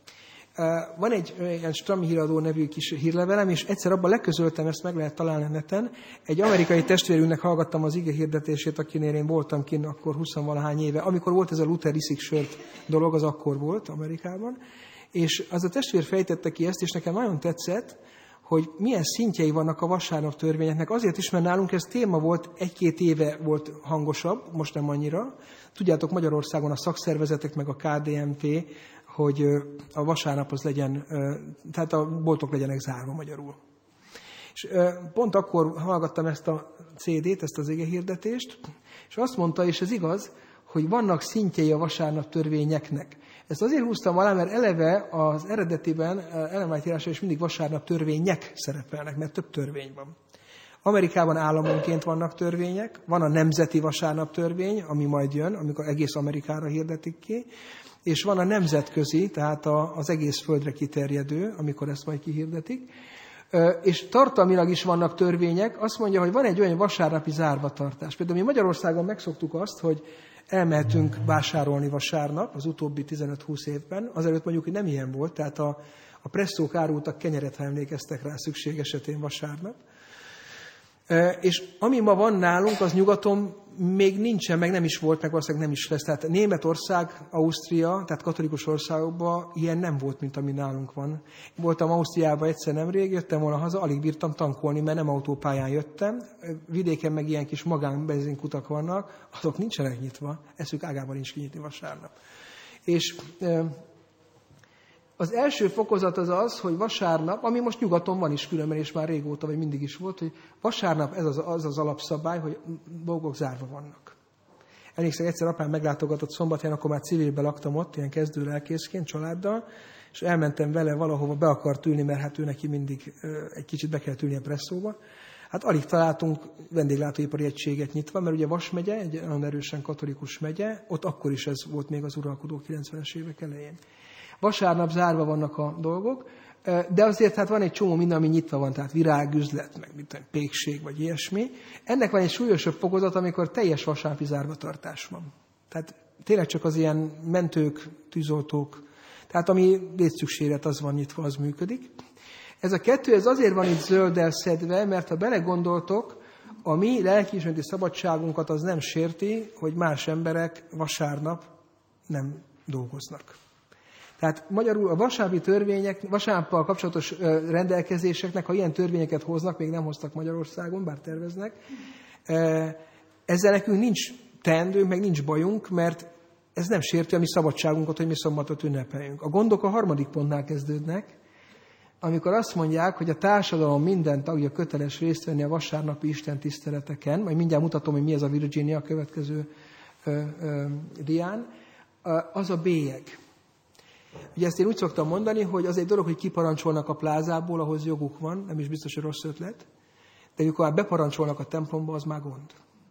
Van egy ilyen Stram híradó nevű kis hírlevelem, és egyszer abban leközöltem, ezt meg lehet találni a neten. Egy amerikai testvérünknek hallgattam az ige hirdetését, akinél én voltam kint akkor 20-valahány éve. Amikor volt ez a Luther iszik sört dolog, az akkor volt Amerikában. És az a testvér fejtette ki ezt, és nekem nagyon tetszett, hogy milyen szintjei vannak a vasárnap törvényeknek. Azért is, mert nálunk ez téma volt, 1-2 éve volt hangosabb, most nem annyira. Tudjátok, Magyarországon a szakszervezetek meg a KDNP, hogy a vasárnap az legyen, tehát a boltok legyenek zárva magyarul. És pont akkor hallgattam ezt a CD-t, ezt az igehirdetést, és azt mondta, és ez igaz, hogy vannak szintjei a vasárnap törvényeknek. Ezt azért húztam alá, mert eleve az eredetiben, Ellen White írásában is mindig vasárnap törvények szerepelnek, mert több törvény van. Amerikában államonként vannak törvények, van a nemzeti vasárnap törvény, ami majd jön, amikor egész Amerikára hirdetik ki, és van a nemzetközi, tehát az egész földre kiterjedő, amikor ezt majd kihirdetik. És tartalmilag is vannak törvények. Azt mondja, hogy van egy olyan vasárnapi zárvatartás. Például mi Magyarországon megszoktuk azt, hogy elmehetünk vásárolni vasárnap az utóbbi 15-20 évben. Azelőtt mondjuk, hogy nem ilyen volt, tehát a presszók árultak kenyeret, ha emlékeztek rá, szükség esetén vasárnap. És ami ma van nálunk, az nyugaton még nincsen, meg nem is volt, meg valószínűleg nem is lesz. Tehát Németország, Ausztria, tehát katolikus országokban ilyen nem volt, mint ami nálunk van. Voltam Ausztriában egyszer nemrég, jöttem volna haza, alig bírtam tankolni, mert nem autópályán jöttem. Vidéken meg ilyen kis magánbenzinkutak vannak, azok nincsenek nyitva, eszük ágában nincs kinyitni vasárnap. És az első fokozat az, hogy vasárnap, ami most nyugaton van is különben, és már régóta, vagy mindig is volt, hogy vasárnap ez az alapszabály, hogy dolgok zárva vannak. Emlékszem, egyszer apám meglátogatott Szombathelyen, akkor már civilbe laktam ott, ilyen kezdő lelkészként, családdal, és elmentem vele valahova, be akart ülni, mert hát ő neki mindig egy kicsit be kellett ülni a presszóba. Hát alig találtunk vendéglátóipari egységet nyitva, mert ugye Vas megye, egy nagyon erősen katolikus megye, ott akkor is ez volt még az uralkodó 90-es évek elején. Vasárnap zárva vannak a dolgok, de azért hát van egy csomó minden, ami nyitva van, tehát virágüzlet, meg pékség, vagy ilyesmi. Ennek van egy súlyosabb fokozat, amikor teljes vasárnapi zárvatartás van. Tehát tényleg csak az ilyen mentők, tűzoltók, tehát ami létszükséglet, az van nyitva, az működik. Ez a kettő, ez azért van itt zölddel szedve, mert ha belegondoltok, a mi lelkiismereti szabadságunkat az nem sérti, hogy más emberek vasárnap nem dolgoznak. Tehát magyarul a vasárnapi törvények, vasárnappal kapcsolatos rendelkezéseknek, ha ilyen törvényeket hoznak, még nem hoztak Magyarországon, bár terveznek, ezzel nekünk nincs teendőnk, meg nincs bajunk, mert ez nem sérti a mi szabadságunkat, hogy mi szombatot ünnepeljünk. A gondok a 3. pontnál kezdődnek, amikor azt mondják, hogy a társadalom minden tagja köteles részt venni a vasárnapi istentiszteleteken, majd mindjárt mutatom, hogy mi ez a Virginia a következő dián, az a bélyeg. Ugye ezt én úgy szoktam mondani, hogy az egy dolog, hogy kiparancsolnak a plázából, ahhoz joguk van, nem is biztos, hogy rossz ötlet, de amikor már beparancsolnak a templomba, az már gond.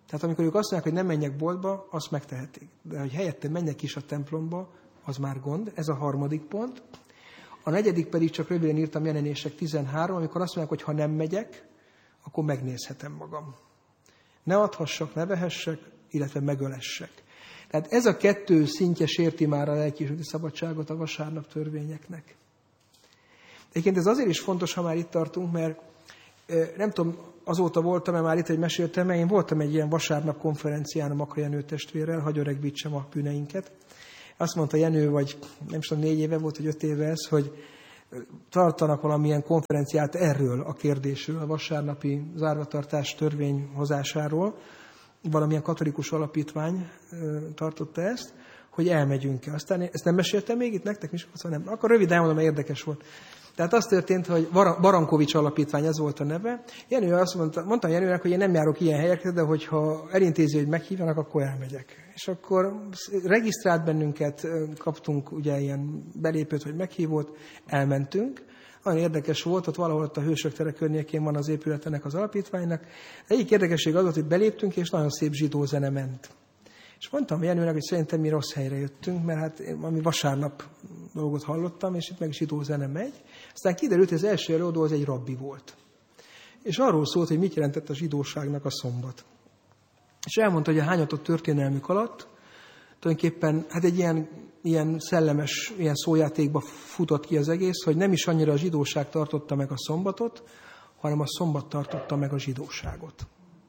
Tehát amikor ők azt mondják, hogy nem menjek boltba, azt megtehetik. De hogy helyette menjek is a templomba, az már gond. Ez a harmadik pont. A negyedik pedig csak röviden írtam, Jelenések 13, amikor azt mondják, hogy ha nem megyek, akkor megnézhetem magam. Ne adhassak, ne vehessek, illetve megölessek. Tehát ez a kettő szintje sérti már a lelkiismereti szabadságot a vasárnap törvényeknek. Egyébként ez azért is fontos, ha már itt tartunk, mert nem tudom, azóta voltam-e már itt, hogy meséltem, én voltam egy ilyen vasárnap konferencián a Maka Jenő testvérrel, hagy öregbítsem a bűneinket. Azt mondta Jenő, vagy nem tudom, 4 éve volt, vagy 5 éve ez, hogy tartanak valamilyen konferenciát erről a kérdésről, a vasárnapi zárvatartás törvényhozásáról. Valamilyen katolikus alapítvány tartotta ezt, hogy elmegyünk-e. Aztán ezt nem meséltem még itt nektek, nem. Akkor röviden elmondom, mert érdekes volt. Tehát az történt, hogy Barankovics Alapítvány, ez volt a neve. Jenő azt mondtam Jenőnek, hogy én nem járok ilyen helyekre, de hogyha elintézi, hogy meghívjanak, akkor elmegyek. És akkor regisztrált bennünket, kaptunk ugye ilyen belépőt, vagy meghívót, elmentünk. Nagyon érdekes volt, ott valahol ott a Hősök tere környékén van az épület ennek az alapítványnak. Egyik érdekesség az volt, hogy beléptünk, és nagyon szép zsidó zene ment. És mondtam Jenőnek, hogy szerintem mi rossz helyre jöttünk, mert hát valami vasárnap dolgot hallottam, és itt meg zsidó zene megy. Aztán kiderült, hogy az első előadó az egy rabbi volt. És arról szólt, hogy mit jelentett a zsidóságnak a szombat. És elmondta, hogy a hányatott történelmük alatt tulajdonképpen hát egy ilyen szellemes, ilyen szójátékba futott ki az egész, hogy nem is annyira a zsidóság tartotta meg a szombatot, hanem a szombat tartotta meg a zsidóságot.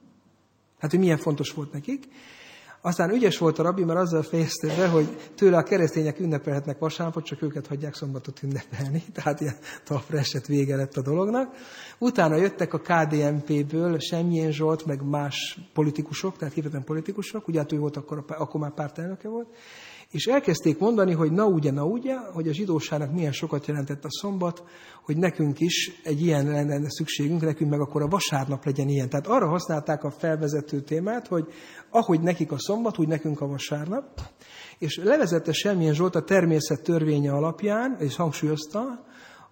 Hát, hogy milyen fontos volt nekik. Aztán ügyes volt a rabbi, mert azzal fejezte be, hogy tőle a keresztények ünnepelhetnek vasárnapot, csak őket hagyják szombatot ünnepelni. Tehát ilyen talpra esett vége lett a dolognak. Utána jöttek a KDNP-ből Semjén Zsolt, meg más politikusok, tehát hihetetlen politikusok, ugye hát ő volt akkor már pártelnöke volt, és elkezdték mondani, hogy na ugye, hogy a zsidóságnak milyen sokat jelentett a szombat, hogy nekünk is egy ilyen lenne szükségünk, nekünk meg akkor a vasárnap legyen ilyen. Tehát arra használták a felvezető témát, hogy ahogy nekik a szombat, úgy nekünk a vasárnap. És levezette Semjén Zsolt a természet törvénye alapján, és hangsúlyozta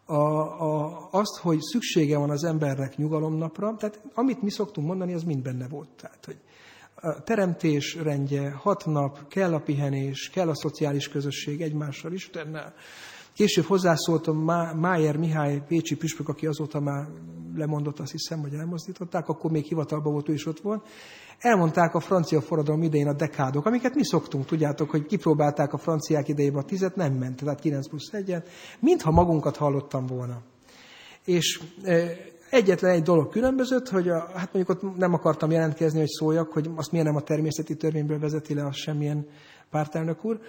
azt, hogy szüksége van az embernek nyugalomnapra. Tehát amit mi szoktunk mondani, az mind benne volt. Tehát, hogy a teremtés rendje, 6 nap, kell a pihenés, kell a szociális közösség egymással, Istennel. Később hozzászóltam Májer Mihály pécsi püspök, aki azóta már lemondott, azt hiszem, hogy elmozdították, akkor még hivatalban volt, ő is ott volt. Elmondták a francia forradalom idején a dekádok, amiket mi szoktunk, tudjátok, hogy kipróbálták a franciák idejében a 10, nem ment, tehát 9+1-et, mintha magunkat hallottam volna. És egyetlen egy dolog különbözött, hogy hát mondjuk ott nem akartam jelentkezni, hogy szóljak, hogy azt milyen nem a természeti törvényből vezeti le, az semmilyen pártelnök úr,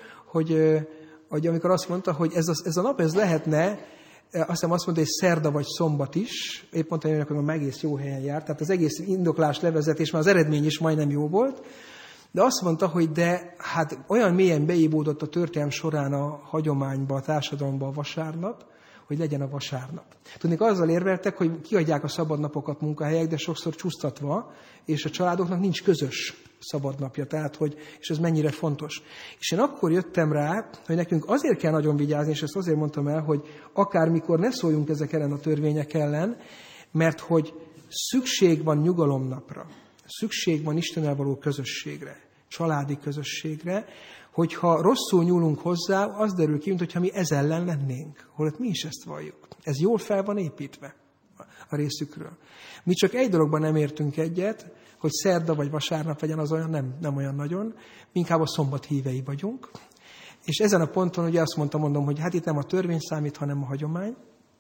hogy amikor azt mondta, hogy ez a nap, ez lehetne, azt mondta, hogy szerda vagy szombat is, épp mondta, hogy már egész jó helyen járt, tehát az egész indoklás levezetés, már az eredmény is majdnem jó volt, de azt mondta, hogy de hát olyan mélyen beívódott a történelem során a hagyományba, a társadalomba a vasárnap, hogy legyen a vasárnap. Tudnék, azzal érveltek, hogy kiadják a szabadnapokat munkahelyek, de sokszor csúsztatva, és a családoknak nincs közös szabadnapja, tehát és ez mennyire fontos. És én akkor jöttem rá, hogy nekünk azért kell nagyon vigyázni, és ezt azért mondtam el, hogy akármikor ne szóljunk ezek ellen a törvények ellen, mert hogy szükség van nyugalomnapra, szükség van Istennel való közösségre, családi közösségre, hogyha rosszul nyúlunk hozzá, az derül ki, mintha mi ez ellen lennénk, holott mi is ezt valljuk. Ez jól fel van építve a részükről. Mi csak egy dologban nem értünk egyet, hogy szerda vagy vasárnap legyen, az olyan nem olyan nagyon, mi inkább a szombat hívei vagyunk. És ezen a ponton ugye azt mondom, hogy hát itt nem a törvény számít, hanem a hagyomány.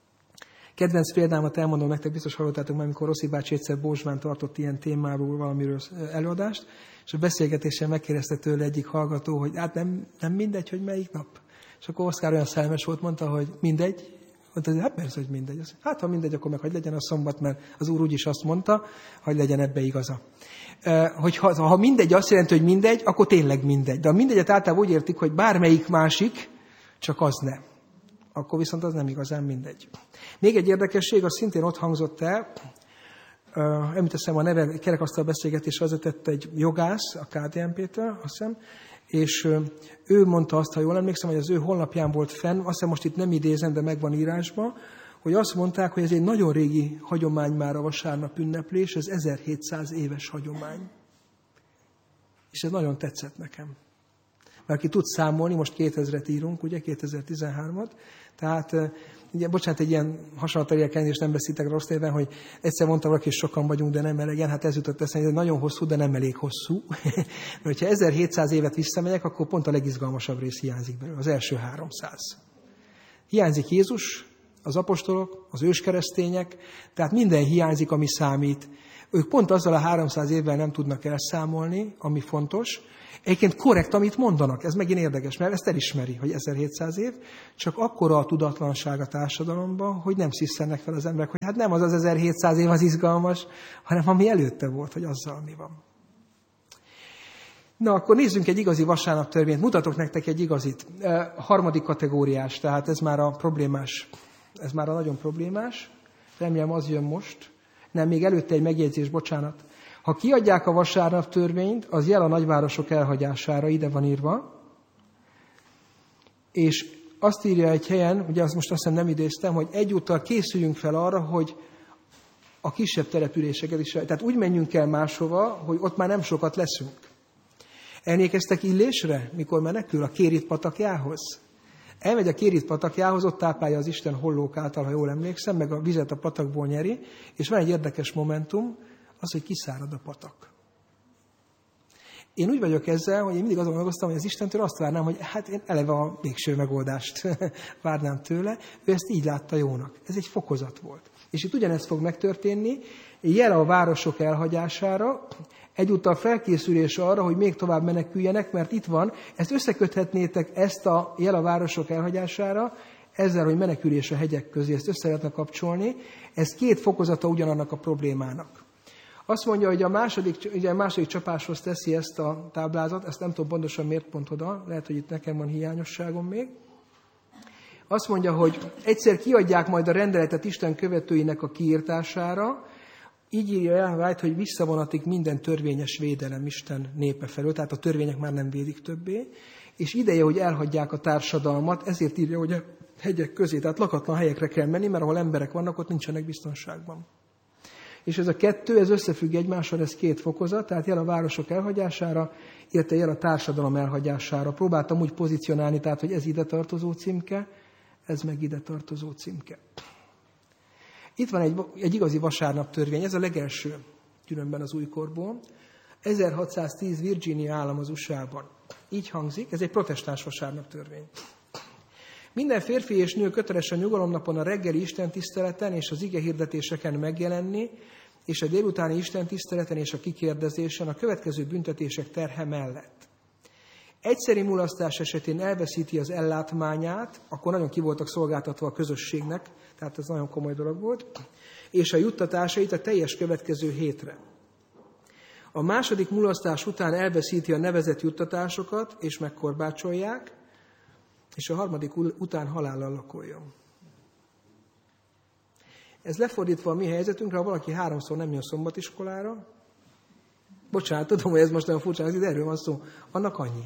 Kedvenc példámat elmondom nektek, biztos hallottátok már, amikor Rossi bácsi egyszer Bózsmán tartott ilyen témáról valamiről előadást, és a beszélgetésen megkérdezte tőle egyik hallgató, hogy hát nem mindegy, hogy melyik nap. És akkor Oszkár olyan szellemes volt, mondta, hogy mindegy. Mondta, hogy hát persze, hogy mindegy. Hát ha mindegy, akkor meg hogy legyen a szombat, mert az Úr úgyis azt mondta, hogy legyen ebbe igaza. Ha mindegy azt jelenti, hogy mindegy, akkor tényleg mindegy. De a mindegyet általában úgy értik, hogy bármelyik másik, csak az nem. Akkor viszont az nem igazán mindegy. Még egy érdekesség, az szintén ott hangzott el, említeszem a neve, kerekasztal beszélgetésre vezetett egy jogász, a KDNP-től, azt hiszem, és ő mondta azt, ha jól emlékszem, hogy az ő honlapján volt fenn, azt hiszem most itt nem idézem, de megvan írásban, hogy azt mondták, hogy ez egy nagyon régi hagyomány már a vasárnap ünneplés, ez 1700 éves hagyomány. És ez nagyon tetszett nekem. Mert aki tud számolni, most 2000-et írunk, ugye, 2013-at, tehát, ugye, bocsánat, egy ilyen hasonlatot elkezdést nem beszéltek rossz néven, hogy egyszer mondtam valaki, hogy sokan vagyunk, de nem elegen, hát ez jutott eszembe, hogy nagyon hosszú, de nem elég hosszú. Mert hogyha 1700 évet visszamegyek, akkor pont a legizgalmasabb rész hiányzik belőle, az első 300. Hiányzik Jézus, az apostolok, az őskeresztények, tehát minden hiányzik, ami számít. Ők pont azzal a 300 évvel nem tudnak elszámolni, ami fontos. Egyébként korrekt, amit mondanak, ez megint érdekes, mert ezt elismeri, hogy 1700 év, csak akkora a tudatlanság a társadalomban, hogy nem sziszennek fel az emberek, hogy hát nem az 1700 év az izgalmas, hanem ami előtte volt, hogy azzal mi van. Na, akkor nézzünk egy igazi vasárnaptörvényt. Mutatok nektek egy igazit. Harmadik kategóriás, tehát ez már a problémás. Ez már a nagyon problémás. Remélem az jön most. Nem, még előtte egy megjegyzés, bocsánat. Ha kiadják a vasárnaptörvényt, az jel a nagyvárosok elhagyására, ide van írva. És azt írja egy helyen, ugye azt most azt hiszem nem idéztem, hogy egyúttal készüljünk fel arra, hogy a kisebb településeket is, tehát úgy menjünk el máshova, hogy ott már nem sokat leszünk. Emlékeztek Illésre, mikor menekül a Kérit patakjához? Elmegy a Kérit patakjához, ott táplálja az Isten hollók által, ha jól emlékszem, meg a vizet a patakból nyeri, és van egy érdekes momentum, az, hogy kiszárad a patak. Én úgy vagyok ezzel, hogy én mindig azon gondolkoztam, hogy az Istentől azt várnám, hogy hát én eleve a végső megoldást várnám tőle, ő ezt így látta jónak. Ez egy fokozat volt. És itt ugyanezt fog megtörténni, jel a városok elhagyására, egyúttal felkészülés arra, hogy még tovább meneküljenek, mert itt van, ezt összeköthetnétek ezt a jel a városok elhagyására, ezzel, hogy menekülés a hegyek közé, ezt össze lehetne kapcsolni, ez két fokozata ugyanannak a problémának. Azt mondja, hogy a második csapáshoz teszi ezt a táblázat, ezt nem tudom pontosan miért pont oda, lehet, hogy itt nekem van hiányosságom még. Azt mondja, hogy egyszer kiadják majd a rendeletet Isten követőinek a kiirtására, így írja el White, hogy visszavonatik minden törvényes védelem Isten népe felől, tehát a törvények már nem védik többé, és ideje, hogy elhagyják a társadalmat, ezért írja, hogy a hegyek közé, tehát lakatlan helyekre kell menni, mert ahol emberek vannak, ott nincsenek biztonságban. És ez a kettő, ez összefügg egymással, ez két fokozat, tehát jel a városok elhagyására, illetve jel a társadalom elhagyására. Próbáltam úgy pozícionálni, tehát, hogy ez ide tartozó címke, ez meg ide tartozó címke. Itt van egy igazi vasárnaptörvény, ez a legelső különben az újkorból. 1610 Virginia állam az USA-ban. Így hangzik, ez egy protestáns vasárnaptörvény. Minden férfi és nő köteles a nyugalomnapon a reggeli istentiszteleten és az igehirdetéseken megjelenni, és a délutáni istentiszteleten és a kikérdezésen a következő büntetések terhe mellett. Egyszeri mulasztás esetén elveszíti az ellátmányát, akkor nagyon ki voltak szolgáltatva a közösségnek, tehát ez nagyon komoly dolog volt, és a juttatásait a teljes következő hétre. A második mulasztás után elveszíti a nevezett juttatásokat, és megkorbácsolják, és a harmadik után halállal lakoljon. Ez lefordítva a mi helyzetünkre, ha valaki 3-szor nem jön szombatiskolára, bocsánat, tudom, hogy ez most nagyon furcsa, de erről van szó, annak annyi.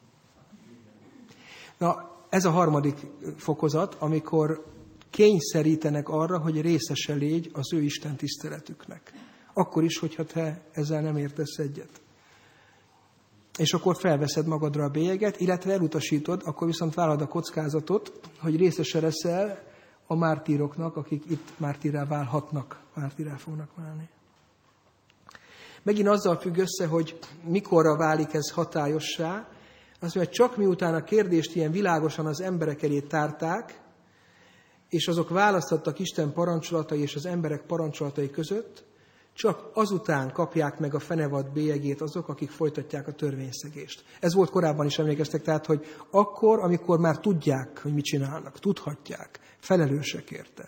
Na, ez a harmadik fokozat, amikor kényszerítenek arra, hogy részese légy az ő Isten tiszteletüknek. Akkor is, hogyha te ezzel nem értesz egyet. És akkor felveszed magadra a bélyeget, illetve elutasítod, akkor viszont vállalod a kockázatot, hogy részese leszel a mártíroknak, akik itt mártírrá válhatnak, mártírrá fognak válni. Megint azzal függ össze, hogy mikorra válik ez hatályossá. Azt mondja, csak miután a kérdést ilyen világosan az emberek elé tárták, és azok választottak Isten parancsolatai és az emberek parancsolatai között, csak azután kapják meg a fenevad bélyegét azok, akik folytatják a törvényszegést. Ez volt korábban is, emlékeztek, tehát, hogy akkor, amikor már tudják, hogy mit csinálnak, tudhatják, felelősek érte.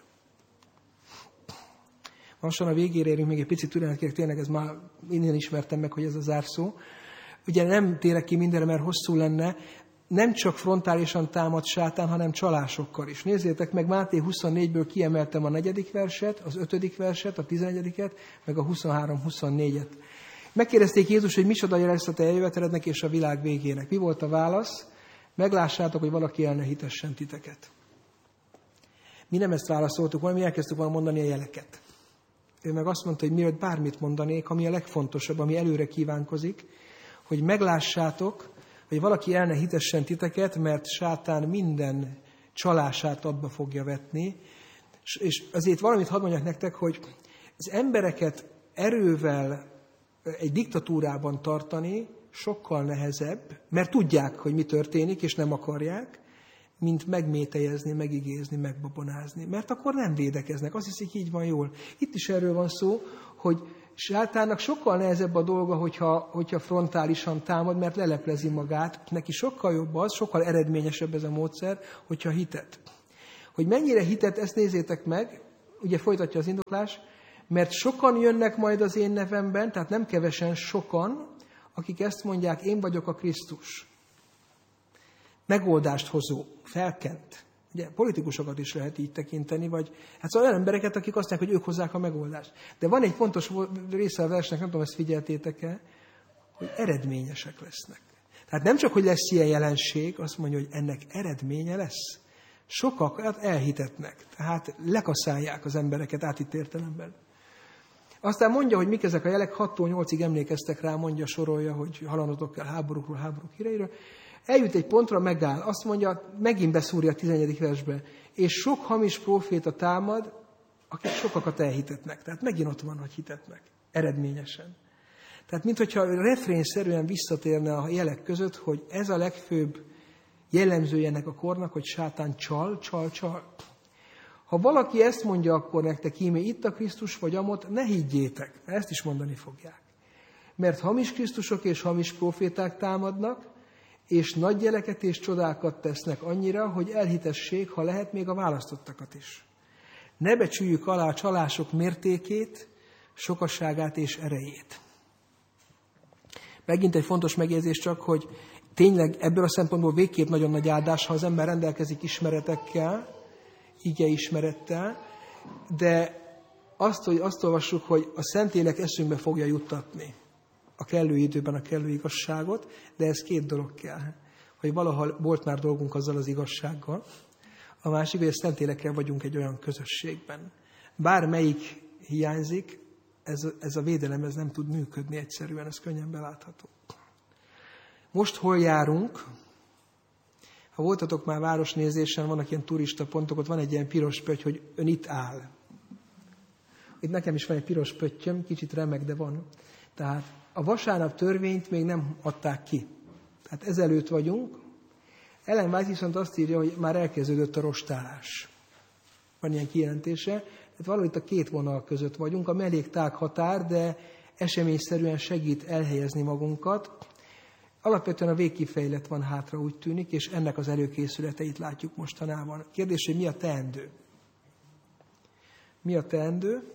Lassan a végére érünk, még egy picit türelmet kérek, tényleg ez már innen ismertem meg, hogy ez a zárszó. Ugye nem térek ki mindenre, mert hosszú lenne, nem csak frontálisan támad sátán, hanem csalásokkal is. Nézzétek meg, Máté 24-ből kiemeltem a 4. verset, az 5. verset, a 11-et, meg a 23-24-et. Megkérdezték Jézus, hogy micsoda jel lesz a te eljövetelednek és a világ végének. Mi volt a válasz? Meglássátok, hogy valaki el ne hitessen titeket. Mi nem ezt válaszoltuk volna, mi elkezdtük volna mondani a jeleket. Ő meg azt mondta, hogy mielőtt bármit mondanék, ami a legfontosabb, ami előre kívánkozik, hogy meglássátok, hogy valaki el ne hitessen titeket, mert sátán minden csalását abba fogja vetni. És azért valamit hadd mondjak nektek, hogy az embereket erővel egy diktatúrában tartani sokkal nehezebb, mert tudják, hogy mi történik, és nem akarják, mint megmételyezni, megigézni, megbabonázni. Mert akkor nem védekeznek. Azt hiszik, így van jól. Itt is erről van szó, hogy sátánnak sokkal nehezebb a dolga, hogyha frontálisan támad, mert leleplezi magát. Neki sokkal jobb az, sokkal eredményesebb ez a módszer, hogyha hitet. Hogy mennyire hitet, ezt nézzétek meg, ugye folytatja az indoklás, mert sokan jönnek majd az én nevemben, tehát nem kevesen, sokan, akik ezt mondják, én vagyok a Krisztus. Megoldást hozó, felkent. Ugye politikusokat is lehet így tekinteni, vagy hát szóval olyan embereket, akik azt mondják, hogy ők hozzák a megoldást. De van egy fontos része a versnek, nem tudom, ezt figyeltétek-e, hogy eredményesek lesznek. Tehát nem csak, hogy lesz ilyen jelenség, azt mondja, hogy ennek eredménye lesz. Sokakat elhitetnek, tehát lekaszálják az embereket átvitt értelemben. Aztán mondja, hogy mik ezek a jelek, 6-tól 8-ig emlékeztek rá, mondja, sorolja, hogy halanotok kell háborúkról, háborúk híreiről. Eljut egy pontra, megáll. Azt mondja, megint beszúrja a 11. versbe. És sok hamis próféta támad, akik sokakat elhitetnek. Tehát megint ott van, hogy hitetnek. Eredményesen. Tehát minthogyha refrénszerűen visszatérne a jelek között, hogy ez a legfőbb jellemzője ennek a kornak, hogy sátán csal. Ha valaki ezt mondja, akkor nektek íme itt a Krisztus, vagy amott, ne higgyétek, mert ezt is mondani fogják. Mert hamis Krisztusok és hamis proféták támadnak, és nagy jeleket és csodákat tesznek annyira, hogy elhitessék, ha lehet, még a választottakat is. Ne becsüljük alá a csalások mértékét, sokasságát és erejét. Megint egy fontos megjegyzés csak, hogy tényleg ebből a szempontból végképp nagyon nagy áldás, ha az ember rendelkezik ismeretekkel, igeismerettel, de azt olvassuk, hogy a Szentlélek eszünkbe fogja juttatni a kellő időben a kellő igazságot, de ez két dolog kell. Hogy valaha volt már dolgunk azzal az igazsággal, a másik, hogy a Szentlélekkel vagyunk egy olyan közösségben. Bármelyik hiányzik, ez a védelem ez nem tud működni egyszerűen, ez könnyen belátható. Most hol járunk? Ha voltatok már városnézésen, vannak ilyen turista pontok, ott van egy ilyen piros pötty, hogy ön itt áll. Itt nekem is van egy piros pöttyöm, kicsit remeg, de van. Tehát a vasárnap törvényt még nem adták ki. Tehát ezelőtt vagyunk. Ellen White viszont azt írja, hogy már elkezdődött a rostálás. Van ilyen kijelentése. Tehát valahogy itt a két vonal között vagyunk. A melléktág határ, de eseményszerűen segít elhelyezni magunkat. Alapvetően a végkifejlet van hátra, úgy tűnik, és ennek az előkészületeit látjuk mostanában. Kérdés, hogy mi a teendő? Mi a teendő?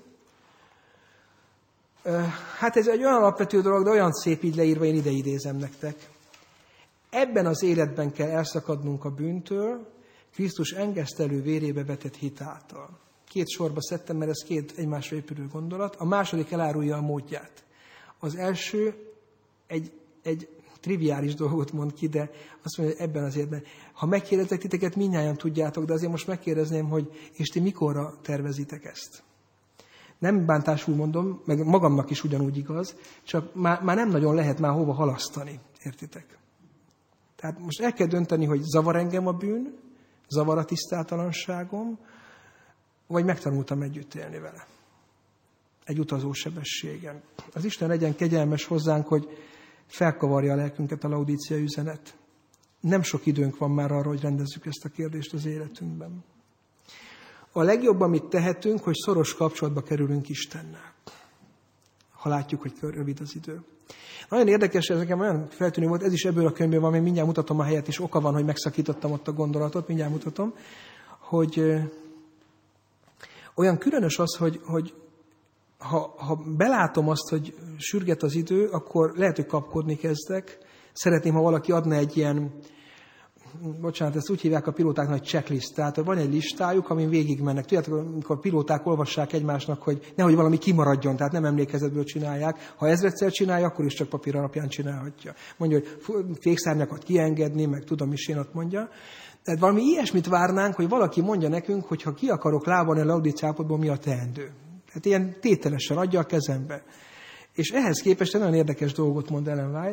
Hát ez egy olyan alapvető dolog, de olyan szép így leírva, én ide idézem nektek. Ebben az életben kell elszakadnunk a bűntől, Krisztus engesztelő vérébe vetett hitáltal. Két sorba szedtem, mert ez két egymásra épülő gondolat. A második elárulja a módját. Az első egy triviális dolgot mond ki, de azt mondja, hogy ebben az életben. Ha megkérdezek titeket, mindnyájan tudjátok, de azért most megkérdezném, hogy és ti mikorra tervezitek ezt? Nem bántásul mondom, meg magamnak is ugyanúgy igaz, csak már nem nagyon lehet már hova halasztani, értitek? Tehát most el kell dönteni, hogy zavar engem a bűn, zavar a tisztátalanságom, vagy megtanultam együtt élni vele. Egy utazósebességen. Az Isten legyen kegyelmes hozzánk, hogy felkavarja a lelkünket a Laudícia üzenet. Nem sok időnk van már arra, hogy rendezzük ezt a kérdést az életünkben. A legjobb, amit tehetünk, hogy szoros kapcsolatba kerülünk Istennel. Ha látjuk, hogy rövid az idő. Nagyon érdekes, ez nekem olyan feltűnő volt, ez is ebből a könyvből van, még mindjárt mutatom a helyet, és oka van, hogy megszakítottam ott a gondolatot, mindjárt mutatom, hogy olyan különös az, hogy ha belátom azt, hogy sürget az idő, akkor lehet, hogy kapkodni kezdek. Szeretném, ha valaki adna egy ilyen, bocsánat, ezt úgy hívják a pilótáknak, hogy checklist. Tehát van egy listájuk, amin végigmennek. Tudjátok, amikor a pilóták olvassák egymásnak, hogy nehogy valami kimaradjon, tehát nem emlékezetből csinálják. Ha ezredszer csinálja, akkor is csak papír alapján csinálhatja. Mondja, hogy fékszárnyakat kiengedni, meg tudom is én ott mondja. Tehát valami ilyesmit várnánk, hogy valaki mondja nekünk, hogy ha ki akarok lábalni a Laudíciápotból, mi a teendő. Tehát ilyen tételesen adja a kezembe. És ehhez képest egy nagyon érdekes dolgot mond Ellen White.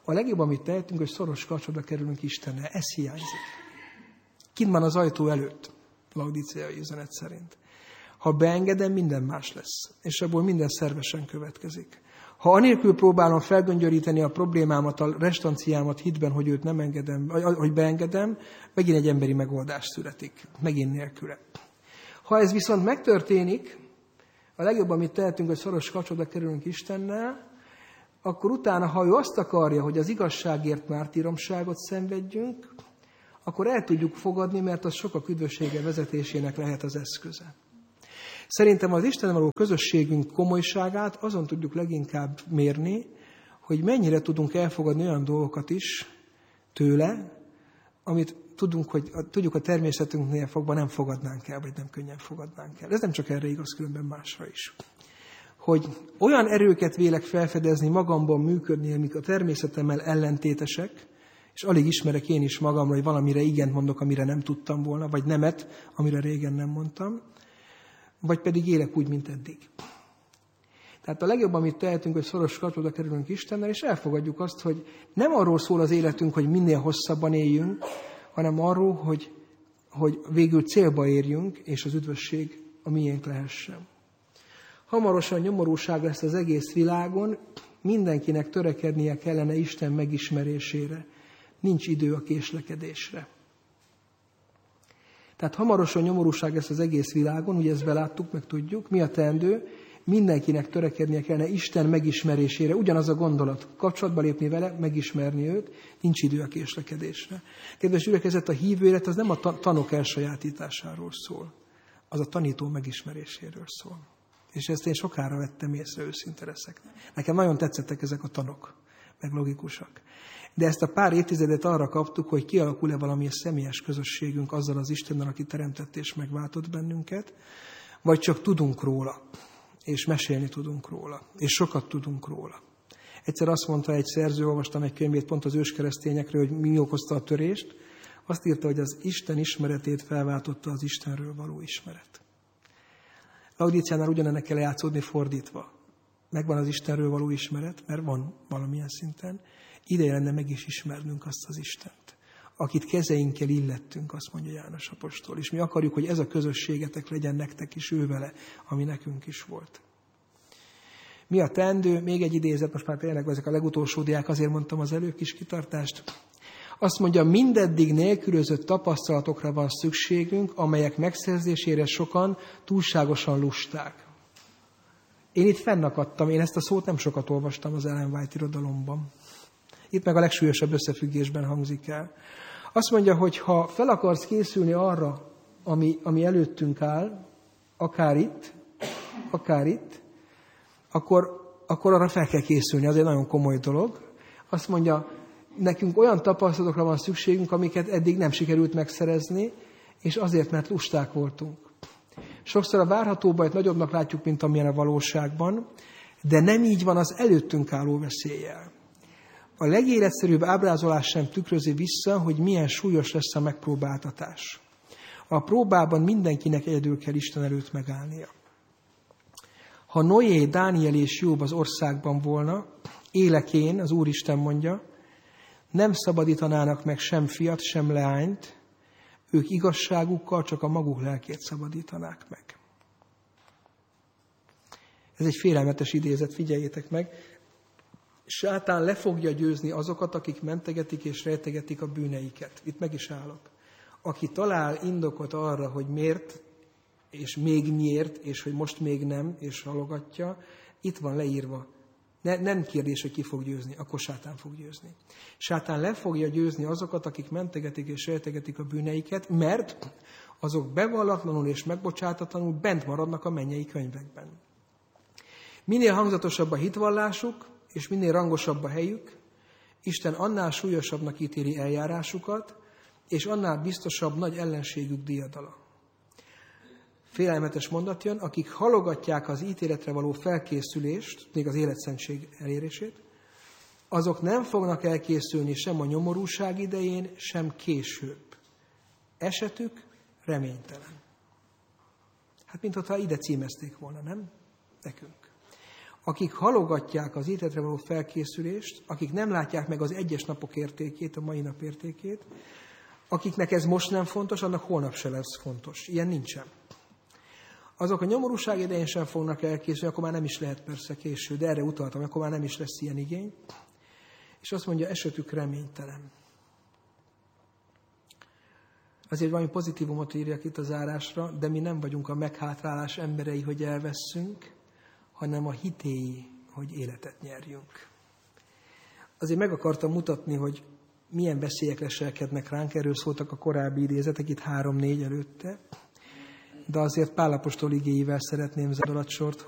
A legjobb, amit tehetünk, hogy szoros kapcsolatba kerülünk Istennel. Ez hiányzik. Kint van az ajtó előtt, laudíceai üzenet szerint. Ha beengedem, minden más lesz, és abból minden szervesen következik. Ha anélkül próbálom felgöngyöríteni a problémámat, a restanciámat hitben, hogy őt nem engedem, hogy beengedem, megint egy emberi megoldás születik, megint nélküle. Ha ez viszont megtörténik, a legjobb, amit tehetünk, hogy szoros kapcsolatba kerülünk Istennel, akkor utána, ha ő azt akarja, hogy az igazságért mártíromságot szenvedjünk, akkor el tudjuk fogadni, mert az sokak üdvössége vezetésének lehet az eszköze. Szerintem az Istennel való közösségünk komolyságát azon tudjuk leginkább mérni, hogy mennyire tudunk elfogadni olyan dolgokat is tőle, amit tudjuk a természetünknél fogva nem fogadnánk el, vagy nem könnyen fogadnánk el. Ez nem csak erre igaz, különben másra is. Hogy olyan erőket vélek felfedezni, magamban működni, amik a természetemmel ellentétesek, és alig ismerek én is magamra, hogy valamire igent mondok, amire nem tudtam volna, vagy nemet, amire régen nem mondtam, vagy pedig élek úgy, mint eddig. Tehát a legjobb, amit tehetünk, hogy szoros kapcsolatba kerülünk Istennel, és elfogadjuk azt, hogy nem arról szól az életünk, hogy minél hosszabban éljünk, hanem arról, hogy végül célba érjünk, és az üdvösség a miénk lehessen. Hamarosan nyomorúság lesz az egész világon, mindenkinek törekednie kellene Isten megismerésére. Nincs idő a késlekedésre. Tehát hamarosan nyomorúság lesz az egész világon, ugye ezt beláttuk, meg tudjuk. Mi a teendő? Mindenkinek törekednie kellene Isten megismerésére. Ugyanaz a gondolat. Kapcsolatba lépni vele, megismerni őt, nincs idő a késlekedésre. Kedves gyülekezet, a hívő élet az nem a tanok elsajátításáról szól. Az a tanító megismeréséről szól. És ezt én sokára vettem észre, őszinte leszek. Nekem nagyon tetszettek ezek a tanok, meg logikusak. De ezt a pár évtizedet arra kaptuk, hogy kialakul-e valamilyen személyes közösségünk azzal az Istennel, aki teremtett és megváltott bennünket, vagy csak tudunk róla, és mesélni tudunk róla, és sokat tudunk róla. Egyszer azt mondta egy szerző, olvastam egy könyvét pont az őskeresztényekről, hogy mi okozta a törést. Azt írta, hogy az Isten ismeretét felváltotta az Istenről való ismeret. Laudíciánál ugyanennek kell játszódni fordítva. Megvan az Istenről való ismeret, mert van valamilyen szinten. Ideje lenne meg is ismernünk azt az Istent, akit kezeinkkel illettünk, azt mondja János apostol. És mi akarjuk, hogy ez a közösségetek legyen nektek is ő vele, ami nekünk is volt. Mi a teendő? Még egy idézet, most már tényleg ezek a legutolsó diák, azért mondtam az előbb kis kitartást. Azt mondja, mindeddig nélkülözött tapasztalatokra van szükségünk, amelyek megszerzésére sokan túlságosan lusták. Én itt fennakadtam, én ezt a szót nem sokat olvastam az Ellen White irodalomban. Itt meg a legsúlyosabb összefüggésben hangzik el. Azt mondja, hogy ha fel akarsz készülni arra, ami előttünk áll, akár itt, akkor arra fel kell készülni, az egy nagyon komoly dolog. Azt mondja, nekünk olyan tapasztalatokra van szükségünk, amiket eddig nem sikerült megszerezni, és azért, mert lusták voltunk. Sokszor a várható bajt nagyobbnak látjuk, mint amilyen a valóságban, de nem így van az előttünk álló veszéllyel. A legéletszerűbb ábrázolás sem tükrözi vissza, hogy milyen súlyos lesz a megpróbáltatás. A próbában mindenkinek egyedül kell Isten előtt megállnia. Ha Noé, Dániel és Jobb az országban volna, élek én, az Úristen mondja, nem szabadítanának meg sem fiat, sem leányt, ők igazságukkal csak a maguk lelkét szabadítanák meg. Ez egy félelmetes idézet, figyeljétek meg. Sátán le fogja győzni azokat, akik mentegetik és rejtegetik a bűneiket. Itt meg is állok. Aki talál indokot arra, hogy miért, és még miért, és hogy most még nem, és halogatja, itt van leírva. Nem kérdés, hogy ki fog győzni, akkor sátán fog győzni. Sátán le fogja győzni azokat, akik mentegetik és rejtegetik a bűneiket, mert azok bevallatlanul és megbocsátatlanul bent maradnak a mennyei könyvekben. Minél hangzatosabb a hitvallásuk, és minél rangosabb a helyük, Isten annál súlyosabbnak ítéli eljárásukat, és annál biztosabb nagy ellenségük diadala. Félelmetes mondat jön, akik halogatják az ítéletre való felkészülést, még az életszentség elérését, azok nem fognak elkészülni sem a nyomorúság idején, sem később. Esetük reménytelen. Hát, mintha ide címezték volna, nem? Nekünk. akik halogatják az ítéletre való felkészülést, akik nem látják meg az egyes napok értékét, a mai nap értékét, akiknek ez most nem fontos, annak holnap se lesz fontos. Ilyen nincsen. Azok a nyomorúság idején sem fognak elkészülni, akkor már nem is lehet persze késő, de erre utaltam, akkor már nem is lesz ilyen igény. És azt mondja, esetük reménytelen. Azért valami pozitívumot írjak itt a zárásra, de mi nem vagyunk a meghátrálás emberei, hogy elvesszünk, hanem a hitéi, hogy életet nyerjünk. Azért meg akartam mutatni, hogy milyen veszélyek leselkednek ránk, erről szóltak a korábbi idézetek, itt 3-4 előtte, de azért Pál apostol igéivel szeretném zárni a sort,